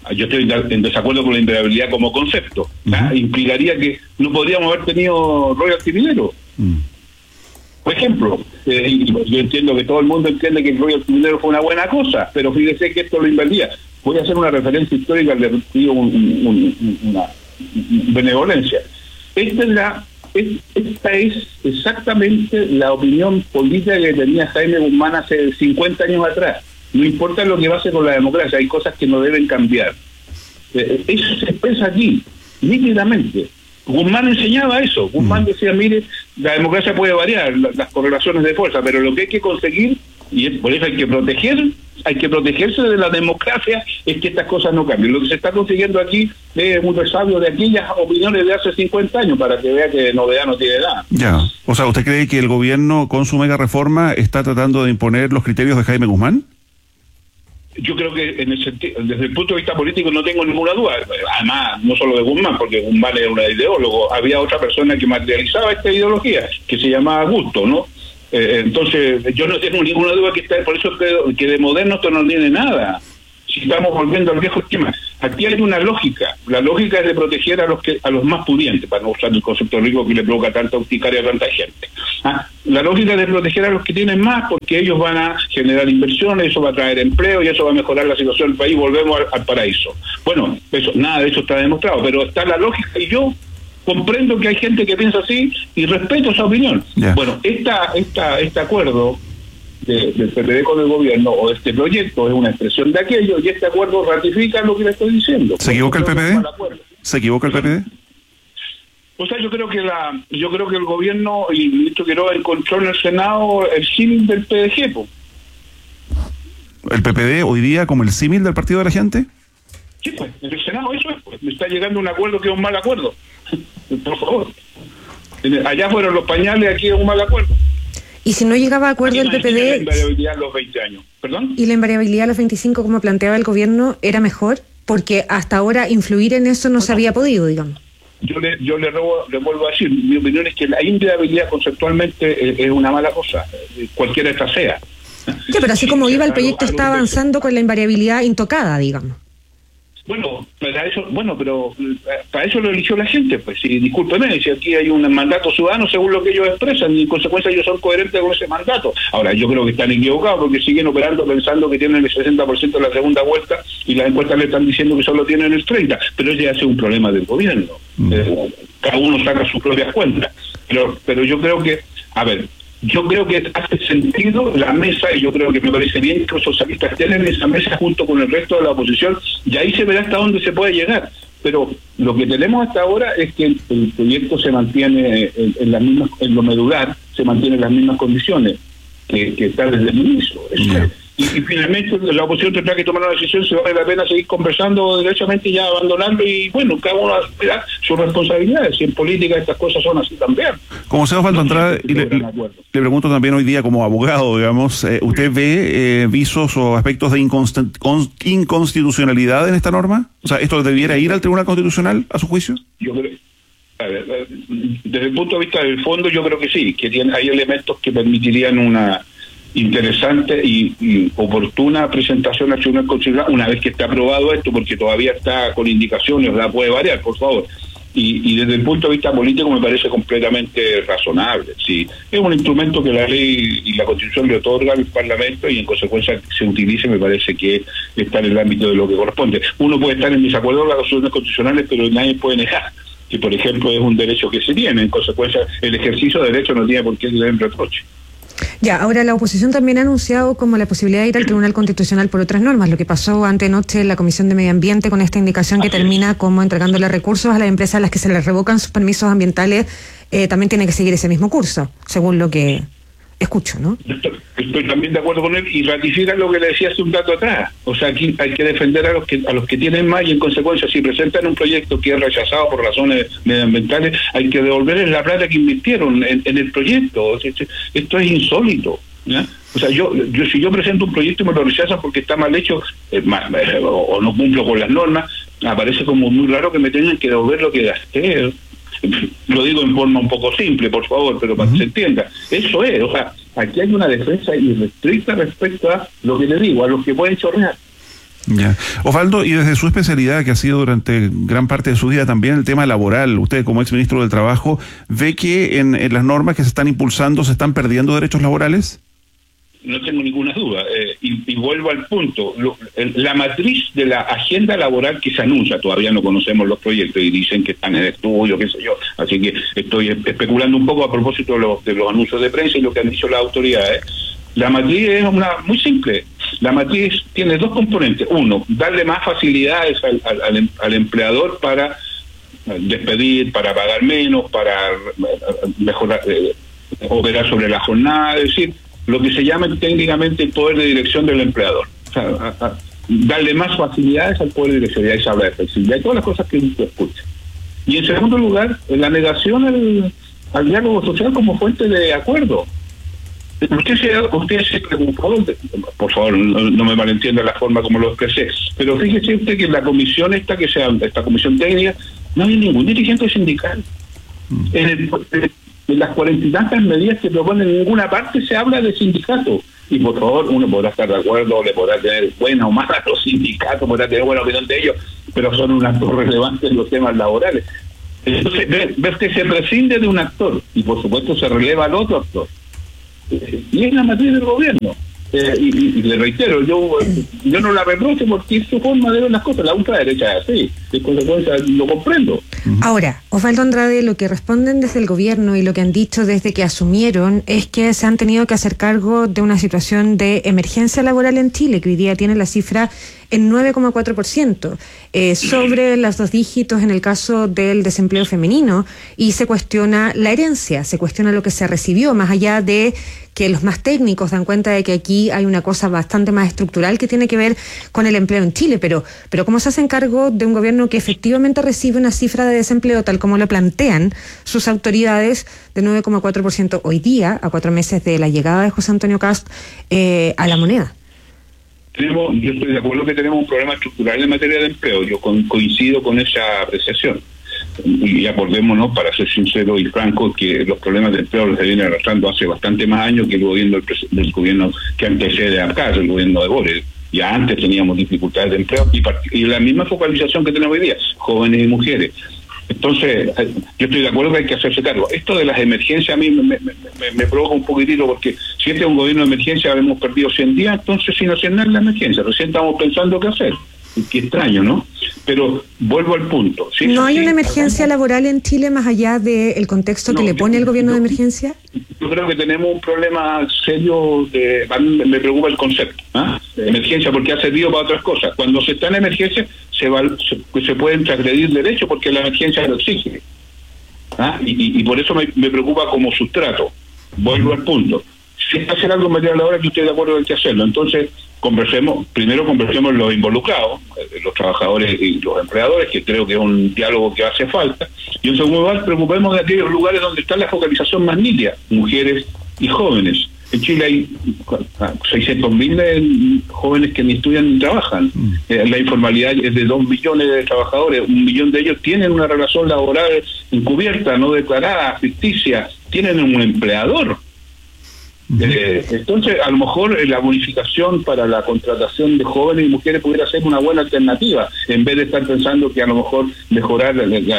Yo estoy en desacuerdo con la inviolabilidad como concepto. Implicaría que no podríamos haber tenido royalty minero. Por ejemplo, yo entiendo que todo el mundo entiende que el royalty minero fue una buena cosa, pero fíjese que esto lo invadía. Voy a hacer una referencia histórica, le pido una benevolencia. Esta es exactamente la opinión política que tenía Jaime Guzmán hace 50 años atrás. No importa lo que pase con la democracia, hay cosas que no deben cambiar. Eso se expresa aquí, nítidamente. Guzmán enseñaba eso. Guzmán decía, mire, la democracia puede variar, las correlaciones de fuerza, pero lo que hay que conseguir, y por eso hay que protegerse de la democracia, es que estas cosas no cambien. Lo que se está consiguiendo aquí es un resabio de aquellas opiniones de hace 50 años, para que vea que novedad no tiene nada. Ya, o sea, ¿usted cree que el gobierno con su mega reforma está tratando de imponer los criterios de Jaime Guzmán? Yo creo que desde el punto de vista político no tengo ninguna duda. Además, no solo de Guzmán, porque Guzmán era un ideólogo. Había otra persona que materializaba esta ideología, que se llamaba Gusto, ¿no? Entonces, yo no tengo ninguna duda que está. Por eso creo que de moderno esto no tiene nada. Si estamos volviendo al viejo esquema. Aquí hay una lógica. La lógica es de proteger a los más pudientes, para no usar el concepto rico que le provoca tanta urticaria a tanta gente. La lógica es de proteger a los que tienen más, porque ellos van a generar inversiones, eso va a traer empleo y eso va a mejorar la situación del país. Volvemos al paraíso. Bueno, nada de eso está demostrado, pero está la lógica, y yo comprendo que hay gente que piensa así y respeto esa opinión. Bueno, este acuerdo del PPD con el gobierno, o este proyecto, es una expresión de aquello, y este acuerdo ratifica lo que le estoy diciendo. ¿Se equivoca el PPD? ¿Se equivoca el PPD? O sea, yo creo que el gobierno y el ministro Quiroga encontró en el Senado el símil del PDG. ¿El PPD hoy día como el símil del Partido de la Gente? Sí, pues, en el Senado eso es, pues. Me está llegando un acuerdo que es un mal acuerdo. Por favor. Allá fueron los pañales, aquí es un mal acuerdo. Y si no llegaba a acuerdo el PPD... La invariabilidad a los 20 años. ¿Perdón? ¿Y la invariabilidad a los 25, como planteaba el gobierno, era mejor? Porque hasta ahora influir en eso no se había podido, digamos. Yo le vuelvo a decir, mi opinión es que la invariabilidad conceptualmente es una mala cosa, cualquiera esta sea. Sí, pero así como iba, el proyecto está avanzando con la invariabilidad intocada, digamos. Bueno, pero para eso lo eligió la gente, pues. Si, discúlpeme, si aquí hay un mandato ciudadano según lo que ellos expresan, y en consecuencia ellos son coherentes con ese mandato. Ahora, yo creo que están equivocados porque siguen operando pensando que tienen el 60% de la segunda vuelta y las encuestas le están diciendo que solo tienen el 30%, pero ese ya es un problema del gobierno. Cada uno saca sus propias cuentas. Pero yo creo que, yo creo que hace sentido la mesa, y yo creo que me parece bien que los socialistas tienen esa mesa junto con el resto de la oposición, y ahí se verá hasta dónde se puede llegar. Pero lo que tenemos hasta ahora es que el proyecto se mantiene en lo medular, se mantiene en las mismas condiciones que está desde el inicio. Y finalmente la oposición tendrá que tomar una decisión si vale la pena seguir conversando derechamente, ya abandonando, y bueno, cada uno verá sus responsabilidades. Si en política estas cosas son así también. Como sea Osvaldo Andrade, y le pregunto también hoy día como abogado, digamos, ¿usted ve visos o aspectos de inconstitucionalidad en esta norma? O sea, ¿esto debiera ir al Tribunal Constitucional a su juicio? Yo creo, desde el punto de vista del fondo, yo creo que sí, que hay elementos que permitirían una interesante y oportuna presentación al Tribunal Constitucional una vez que está aprobado esto, porque todavía está con indicaciones, la puede variar, por favor. Y desde el punto de vista político me parece completamente razonable. Sí, es un instrumento que la ley y la Constitución le otorga al Parlamento, y en consecuencia se utilice, me parece que está en el ámbito de lo que corresponde. Uno puede estar en desacuerdo con las resoluciones constitucionales, pero nadie puede negar que, por ejemplo, es un derecho que se tiene. En consecuencia, el ejercicio de derecho no tiene por qué tener reproche. Ya, ahora la oposición también ha anunciado como la posibilidad de ir al Tribunal Constitucional por otras normas, lo que pasó antenoche en la Comisión de Medio Ambiente con esta indicación que termina como entregándole recursos a las empresas a las que se les revocan sus permisos ambientales, también tiene que seguir ese mismo curso, según lo que escucho, ¿no? Estoy también de acuerdo con él, y ratifica lo que le decía hace un rato atrás. O sea, aquí hay que defender a los que tienen más, y en consecuencia, si presentan un proyecto que es rechazado por razones medioambientales, hay que devolverles la plata que invirtieron en el proyecto. Esto es insólito, ¿ya? O sea, si yo presento un proyecto y me lo rechazan porque está mal hecho o no cumplo con las normas, aparece como muy raro que me tengan que devolver lo que gasté. Lo digo en forma un poco simple, por favor, pero para que se entienda. Eso es, o sea, aquí hay una defensa irrestricta respecto a lo que le digo, a los que pueden chorrear. Ya. Osvaldo, y desde su especialidad, que ha sido durante gran parte de su vida también el tema laboral, usted como exministro del Trabajo, ¿ve que en las normas que se están impulsando se están perdiendo derechos laborales? No tengo ninguna duda, y vuelvo al punto, la matriz de la agenda laboral que se anuncia, todavía no conocemos los proyectos y dicen que están en estudio, qué sé yo, así que estoy especulando un poco a propósito de los anuncios de prensa y lo que han dicho las autoridades. La matriz es muy simple, la matriz tiene dos componentes: uno, darle más facilidades al empleador para despedir, para pagar menos, para mejorar, operar sobre la jornada, es decir, lo que se llama técnicamente el poder de dirección del empleador. O sea, darle más facilidades al poder de dirección, y ahí se habla de flexibilidad y todas las cosas que usted escucha. Y en segundo lugar, la negación al diálogo social como fuente de acuerdo. Usted se preocupó, por favor, no me malentienda la forma como lo expresé, pero fíjese usted que en la comisión esta comisión técnica, no hay ningún dirigente sindical. En las 40 y tantas medidas que proponen, en ninguna parte se habla de sindicato. Y por favor, uno podrá estar de acuerdo, le podrá tener buena o mala a los sindicatos, podrá tener buena opinión de ellos, pero son un actor relevante en los temas laborales. Entonces, ves que se prescinde de un actor y por supuesto se releva al otro actor. Y es la matriz del gobierno. Y le reitero, yo no la reprocho porque es su forma de ver las cosas. La ultraderecha es así, de consecuencia lo comprendo. Ahora, Osvaldo Andrade, lo que responden desde el gobierno y lo que han dicho desde que asumieron es que se han tenido que hacer cargo de una situación de emergencia laboral en Chile, que hoy día tiene la cifra en 9,4%, sobre los 2 dígitos en el caso del desempleo femenino, y se cuestiona la herencia, se cuestiona lo que se recibió, más allá de que los más técnicos dan cuenta de que aquí hay una cosa bastante más estructural que tiene que ver con el empleo en Chile, pero ¿cómo se hacen cargo de un gobierno que efectivamente recibe una cifra de desempleo tal como lo plantean sus autoridades de 9,4% hoy día, a 4 meses de la llegada de José Antonio Kast a la moneda? Yo estoy de acuerdo que tenemos un problema estructural en materia de empleo, yo coincido con esa apreciación. Y acordémonos, para ser sincero y franco, que los problemas de empleo los se vienen arrastrando hace bastante más años que el gobierno del gobierno que antecede acá, el gobierno de Boric. Ya antes teníamos dificultades de empleo y la misma focalización que tenemos hoy día, jóvenes y mujeres. Entonces, yo estoy de acuerdo que hay que hacerse cargo. Esto de las emergencias a mí me provoca un poquitito, porque si este es un gobierno de emergencia, hemos perdido 100 días, entonces sin hacer nada en la emergencia. Recién estamos pensando qué hacer. Qué extraño, ¿no? Pero vuelvo al punto. ¿Sí? ¿No hay una emergencia laboral en Chile más allá del contexto que le pone el gobierno de emergencia? Yo creo que tenemos un problema serio me preocupa el concepto, de emergencia, porque ha servido para otras cosas. Cuando se está en emergencia se pueden transgredir derechos porque la emergencia lo exige. Y por eso me preocupa como sustrato. Vuelvo al punto. Si hay que hacer algo en materia laboral, yo estoy de acuerdo en que hacerlo. Entonces, primero conversemos los involucrados, los trabajadores y los empleadores, que creo que es un diálogo que hace falta. Y en segundo lugar, preocupemos de aquellos lugares donde está la focalización más nítida, mujeres y jóvenes. En Chile hay 600.000 jóvenes que ni estudian ni trabajan. La informalidad es de 2 millones de trabajadores. 1 millón de ellos tienen una relación laboral encubierta, no declarada, ficticia. Tienen un empleador. Entonces, a lo mejor la bonificación para la contratación de jóvenes y mujeres pudiera ser una buena alternativa, en vez de estar pensando que a lo mejor mejorar,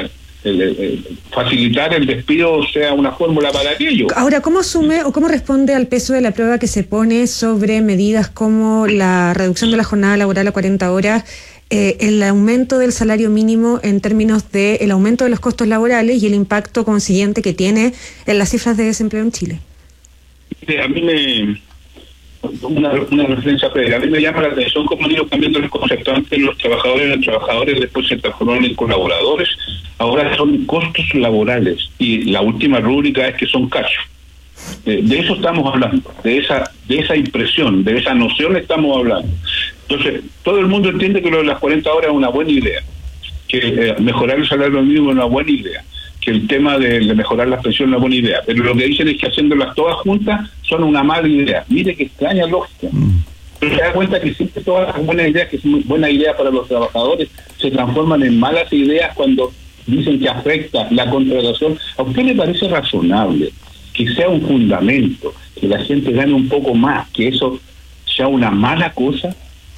facilitar el despido sea una fórmula para aquello. Ahora, ¿cómo asume o cómo responde al peso de la prueba que se pone sobre medidas como la reducción de la jornada laboral a 40 horas, el aumento del salario mínimo en términos de el aumento de los costos laborales y el impacto consiguiente que tiene en las cifras de desempleo en Chile? A mí una referencia previa, a mí me llama la atención cómo han ido cambiando los conceptos. Antes los trabajadores después se transformaron en colaboradores, ahora son costos laborales y la última rúbrica es que son cachos. De eso estamos hablando, de esa impresión, de esa noción estamos hablando. Entonces, todo el mundo entiende que lo de las 40 horas es una buena idea, que mejorar el salario mínimo es una buena idea, que el tema de mejorar las pensiones es una buena idea, pero lo que dicen es que haciéndolas todas juntas son una mala idea. Mire qué extraña lógica. Pero se da cuenta que siempre todas las buenas ideas, que son buenas ideas para los trabajadores, se transforman en malas ideas cuando dicen que afecta la contratación. ¿A usted le parece razonable que sea un fundamento, que la gente gane un poco más, que eso sea una mala cosa?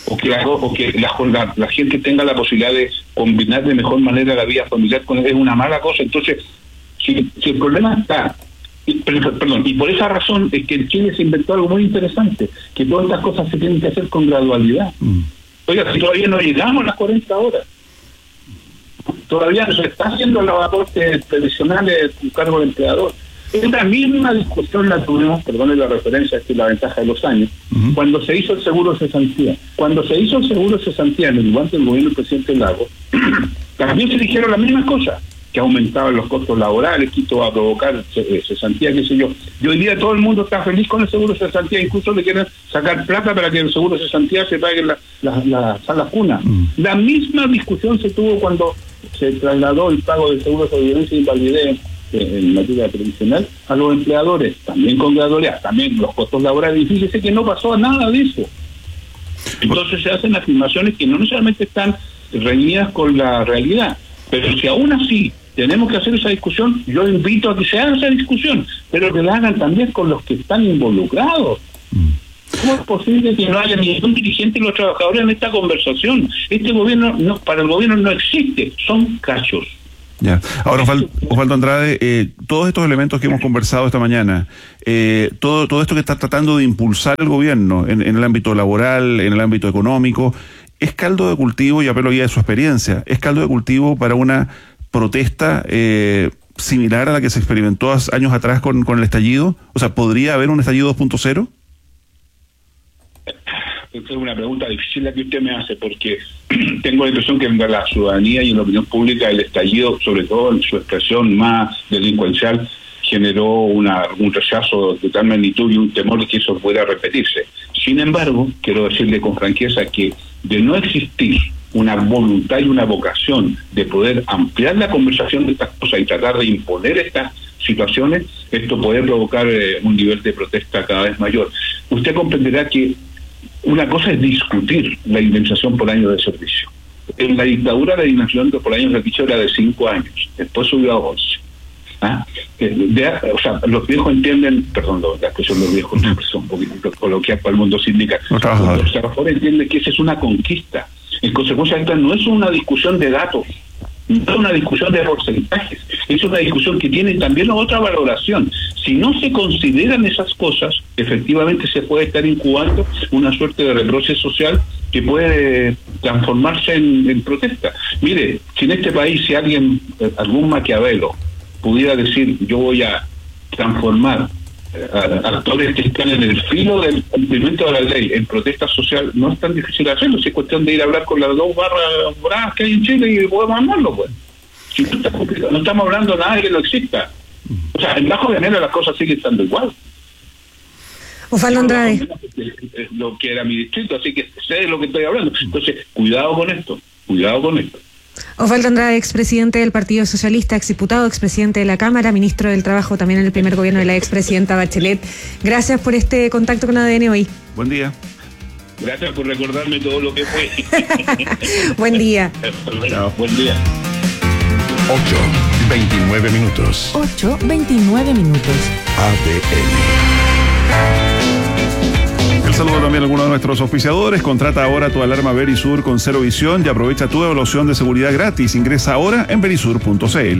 o que la gente tenga la posibilidad de combinar de mejor manera la vida familiar es una mala cosa. Entonces, si el problema está, y por esa razón es que en Chile se inventó algo muy interesante, que todas estas cosas se tienen que hacer con gradualidad. Oiga, si todavía no llegamos a las 40 horas, todavía no se está haciendo los aportes previsionales con cargo del empleador. Esta misma discusión la tuvimos, perdone la referencia, es la ventaja de los años, cuando se hizo el seguro de cesantía. Cuando se hizo el seguro de cesantía en el guante del gobierno del presidente Lagos, también se dijeron las mismas cosas, que aumentaban los costos laborales, que esto va a provocar cesantía, qué sé yo. Y hoy día todo el mundo está feliz con el seguro de cesantía, incluso le quieren sacar plata para que el seguro de cesantía se pague las salas cunas. La misma discusión se tuvo cuando se trasladó el pago del seguro de sobrevivencia e invalidez en materia previsional a los empleadores, también con gradualidad, también los costos laborales. Y fíjese que no pasó nada de eso. Entonces se hacen afirmaciones que no necesariamente están reñidas con la realidad, pero si aún así tenemos que hacer esa discusión, yo invito a que se haga esa discusión, pero que la hagan también con los que están involucrados. ¿Cómo es posible que no haya ningún dirigente de los trabajadores en esta conversación? Este gobierno, para el gobierno no existe, son cachos. Ya. Ahora, Osvaldo Andrade, todos estos elementos que hemos conversado esta mañana, todo esto que está tratando de impulsar el gobierno en el ámbito laboral, en el ámbito económico, es caldo de cultivo, y apelo ya de su experiencia, es caldo de cultivo para una protesta similar a la que se experimentó años atrás con el estallido. O sea, ¿podría haber un estallido 2.0? Es una pregunta difícil la que usted me hace, porque tengo la impresión que en la ciudadanía y en la opinión pública el estallido, sobre todo en su expresión más delincuencial, generó un rechazo de tal magnitud y un temor de que eso pueda repetirse. Sin embargo, quiero decirle con franqueza que de no existir una voluntad y una vocación de poder ampliar la conversación de estas cosas y tratar de imponer estas situaciones, esto puede provocar un nivel de protesta cada vez mayor. Usted comprenderá que una cosa es discutir la indemnización por año de servicio. En la dictadura la indemnización por año de servicio era de 5 años, después subió a 11. O sea, los viejos entienden, perdón, la expresión los viejos, una expresión un poquito coloquial para el mundo sindical. Los trabajadores entienden que esa es una conquista. En consecuencia, esta no es una discusión de datos, no es una discusión de porcentajes, es una discusión que tiene también otra valoración. Si no se consideran esas cosas, efectivamente se puede estar incubando una suerte de reproche social que puede transformarse en protesta. Mire, si en este país, si algún Maquiavelo pudiera decir, yo voy a transformar actores que están en el filo del cumplimiento de la ley en protesta social, no es tan difícil hacerlo, si es cuestión de ir a hablar con las 2 barras bravas que hay en Chile y podemos armarlo, pues. Si tú estás complicado, no estamos hablando de nada que no exista. O sea, en bajo de enero las cosas siguen estando igual. Osvaldo Andrade. Lo que era mi distrito, así que sé de lo que estoy hablando. Entonces, cuidado con esto. Osvaldo Andrade, expresidente del Partido Socialista, exdiputado, expresidente de la Cámara, ministro del Trabajo también en el primer gobierno de la expresidenta Bachelet. Gracias por este contacto con ADN hoy. Buen día. Gracias por recordarme todo lo que fue. Buen día. Chao. Buen día. 8:29 minutos. 8:29 minutos. ADN. El saludo también a algunos de nuestros auspiciadores. Contrata ahora tu alarma Verisur con Cero Visión y aprovecha tu evaluación de seguridad gratis. Ingresa ahora en verisur.cl.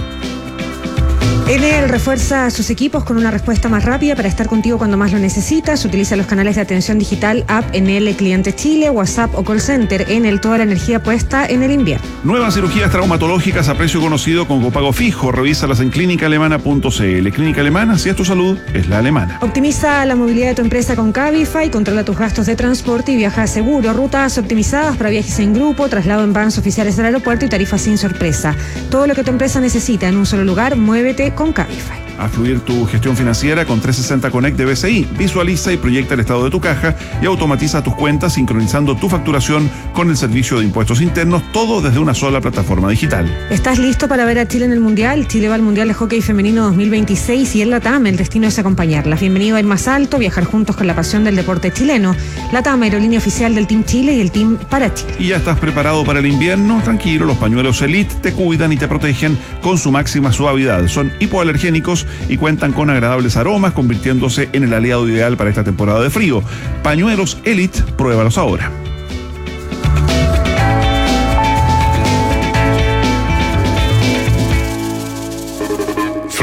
Enel refuerza sus equipos con una respuesta más rápida para estar contigo cuando más lo necesitas. Utiliza los canales de atención digital, app Enel Cliente Chile, WhatsApp o call center. Enel, toda la energía puesta en el invierno. Nuevas cirugías traumatológicas a precio conocido con copago fijo. Revísalas en clínicaalemana.cl. Clínica Alemana, si es tu salud, es la alemana. Optimiza la movilidad de tu empresa con Cabify, controla tus gastos de transporte y viaja seguro. Rutas optimizadas para viajes en grupo, traslado en vans oficiales del aeropuerto y tarifas sin sorpresa. Todo lo que tu empresa necesita en un solo lugar, muévete con Cabify. A fluir tu gestión financiera con 360 Connect de BCI. Visualiza y proyecta el estado de tu caja y automatiza tus cuentas sincronizando tu facturación con el servicio de impuestos internos, todo desde una sola plataforma digital. ¿Estás listo para ver a Chile en el Mundial? Chile va al Mundial de Hockey Femenino 2026 y en LATAM el destino es acompañarlas. Bienvenido a ir más alto, viajar juntos con la pasión del deporte chileno. LATAM, aerolínea oficial del Team Chile y el Team para Chile. ¿Y ya estás preparado para el invierno? Tranquilo, los pañuelos Elite te cuidan y te protegen con su máxima suavidad. Son hipoalergénicos y cuentan con agradables aromas, convirtiéndose en el aliado ideal para esta temporada de frío. Pañuelos Elite, pruébalos ahora.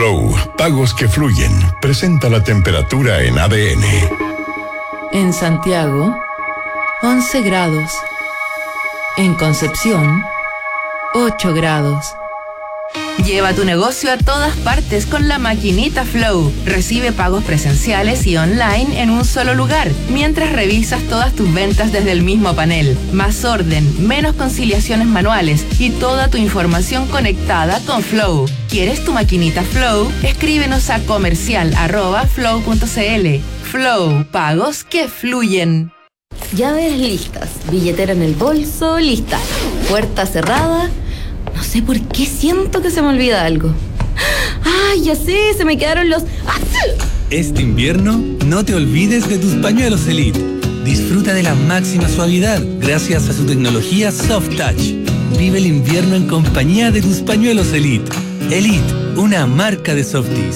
Flow, pagos que fluyen. Presenta la temperatura en ADN. En Santiago, 11 grados. En Concepción, 8 grados. Lleva tu negocio a todas partes con la maquinita Flow. Recibe pagos presenciales y online en un solo lugar, mientras revisas todas tus ventas desde el mismo panel. Más orden, menos conciliaciones manuales y toda tu información conectada con Flow. ¿Quieres tu maquinita Flow? Escríbenos a comercial@flow.cl. Flow, pagos que fluyen. Llaves listas, billetera en el bolso, lista. Puerta cerrada. No sé por qué siento que se me olvida algo. ¡Ay, ya sé! Se me quedaron los... Este invierno, no te olvides de tus pañuelos Elite. Disfruta de la máxima suavidad gracias a su tecnología Soft Touch. Vive el invierno en compañía de tus pañuelos Elite. Elite, una marca de Softies.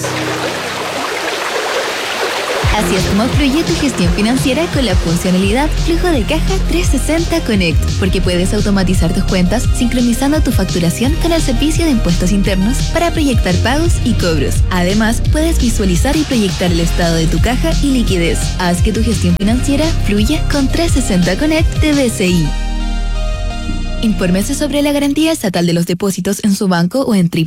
Así es como fluye tu gestión financiera con la funcionalidad Flujo de Caja 360 Connect, porque puedes automatizar tus cuentas sincronizando tu facturación con el servicio de impuestos internos para proyectar pagos y cobros. Además, puedes visualizar y proyectar el estado de tu caja y liquidez. Haz que tu gestión financiera fluya con 360 Connect de BCI. Infórmese sobre la garantía estatal de los depósitos en su banco o en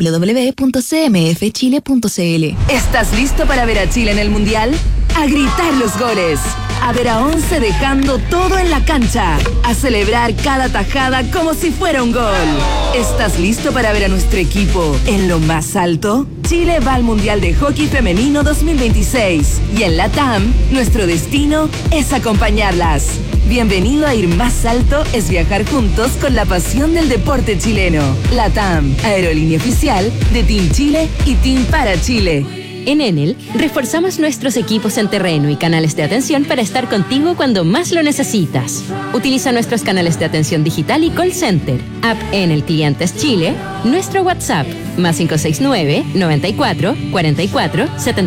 www.cmfchile.cl. ¿Estás listo para ver a Chile en el Mundial? A gritar los goles, a ver a 11 dejando todo en la cancha, a celebrar cada tajada como si fuera un gol. ¿Estás listo para ver a nuestro equipo en lo más alto? Chile va al Mundial de Hockey Femenino 2026 y en la TAM, nuestro destino es acompañarlas. Bienvenido a Ir Más Alto es viajar juntos con la pasión del deporte chileno. La TAM, aerolínea oficial de Team Chile y Team para Chile. En Enel, reforzamos nuestros equipos en terreno y canales de atención para estar contigo cuando más lo necesitas. Utiliza nuestros canales de atención digital y call center, app Enel Clientes Chile, nuestro WhatsApp, +569 94 44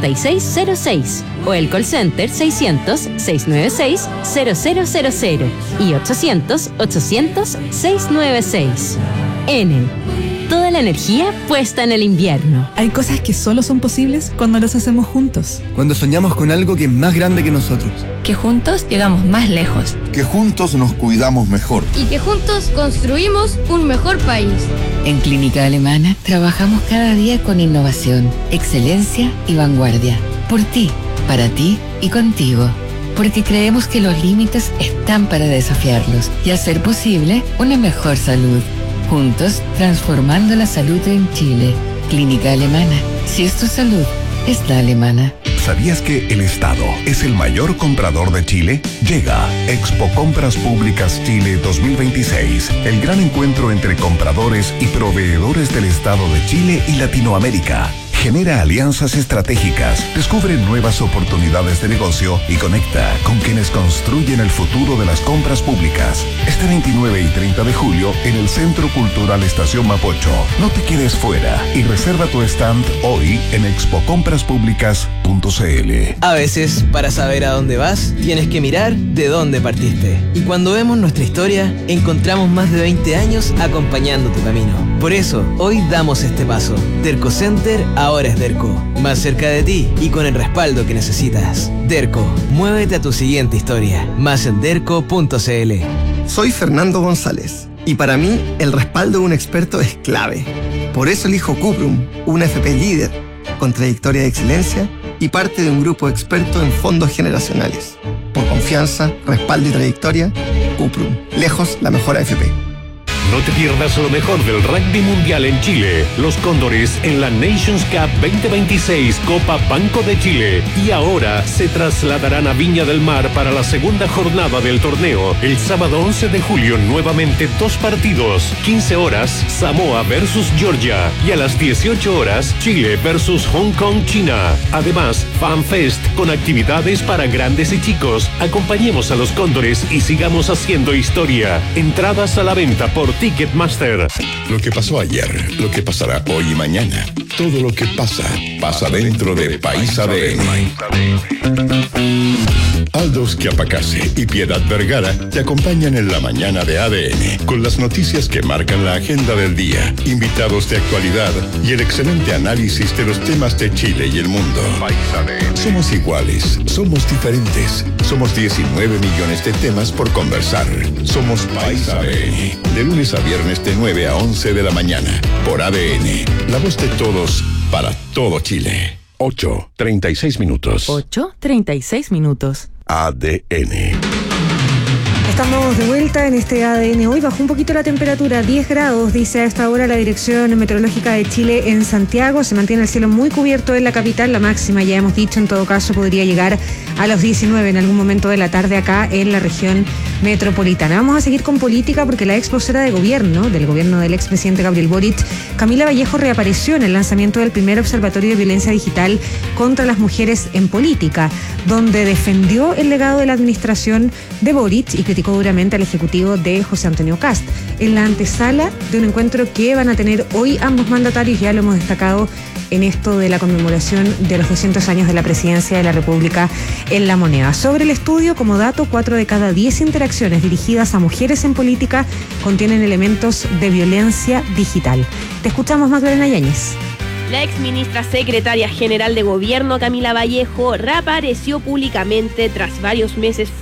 7606 o el call center 600 696 0000 y 800 800 696. Enel. Toda la energía puesta en el invierno. Hay cosas que solo son posibles cuando las hacemos juntos. Cuando soñamos con algo que es más grande que nosotros. Que juntos llegamos más lejos. Que juntos nos cuidamos mejor. Y que juntos construimos un mejor país. En Clínica Alemana trabajamos cada día con innovación, excelencia y vanguardia. Por ti, para ti y contigo. Porque creemos que los límites están para desafiarlos y hacer posible una mejor salud. Juntos, transformando la salud en Chile. Clínica Alemana. Si es tu salud, es la alemana. ¿Sabías que el Estado es el mayor comprador de Chile? Llega Expo Compras Públicas Chile 2026, el gran encuentro entre compradores y proveedores del Estado de Chile y Latinoamérica. Genera alianzas estratégicas, descubre nuevas oportunidades de negocio y conecta con quienes construyen el futuro de las compras públicas. Este 29 y 30 de julio en el Centro Cultural Estación Mapocho. No te quedes fuera y reserva tu stand hoy en expocompraspúblicas.cl. A veces, para saber a dónde vas, tienes que mirar de dónde partiste. Y cuando vemos nuestra historia, encontramos más de 20 años acompañando tu camino. Por eso, hoy damos este paso. Derco Center ahora es Derco. Más cerca de ti y con el respaldo que necesitas. Derco, muévete a tu siguiente historia. Más en derco.cl. Soy Fernando González y para mí el respaldo de un experto es clave. Por eso elijo Cuprum, una FP líder, con trayectoria de excelencia y parte de un grupo experto en fondos generacionales. Por confianza, respaldo y trayectoria, Cuprum, lejos la mejor AFP. No te pierdas lo mejor del rugby mundial en Chile. Los Cóndores en la Nations Cup 2026 Copa Banco de Chile. Y ahora se trasladarán a Viña del Mar para la segunda jornada del torneo. El sábado 11 de julio nuevamente 2 partidos. 15 horas Samoa versus Georgia. Y a las 18 horas Chile versus Hong Kong, China. Además, FanFest con actividades para grandes y chicos. Acompañemos a los Cóndores y sigamos haciendo historia. Entradas a la venta por Ticketmaster. Lo que pasó ayer, lo que pasará hoy y mañana. Todo lo que pasa, pasa dentro de País ADN. Aldos Chiapacase y Piedad Vergara te acompañan en la mañana de ADN con las noticias que marcan la agenda del día, invitados de actualidad y el excelente análisis de los temas de Chile y el mundo. Somos iguales, somos diferentes, somos 19 millones de temas por conversar. Somos País ADN, de lunes a viernes de 9 a 11 de la mañana por ADN, la voz de todos para todo Chile. 8:36 minutos. 8:36 minutos. ADN. Estamos de vuelta en este ADN. Hoy bajó un poquito la temperatura, 10 grados, dice a esta hora la Dirección Meteorológica de Chile en Santiago. Se mantiene el cielo muy cubierto en la capital. La máxima, ya hemos dicho, en todo caso podría llegar a los 19 en algún momento de la tarde acá en la región metropolitana. Vamos a seguir con política porque la ex vocera del gobierno del expresidente Gabriel Boric, Camila Vallejo, reapareció en el lanzamiento del primer observatorio de violencia digital contra las mujeres en política, donde defendió el legado de la administración de Boric y criticó duramente al ejecutivo de José Antonio Kast, en la antesala de un encuentro que van a tener hoy ambos mandatarios. Ya lo hemos destacado en esto de la conmemoración de los 200 años de la presidencia de la República en La Moneda. Sobre el estudio, como dato, 4 de cada 10 interacciones dirigidas a mujeres en política contienen elementos de violencia digital. Te escuchamos, Magdalena Yáñez. La exministra secretaria general de Gobierno, Camila Vallejo, reapareció públicamente tras varios meses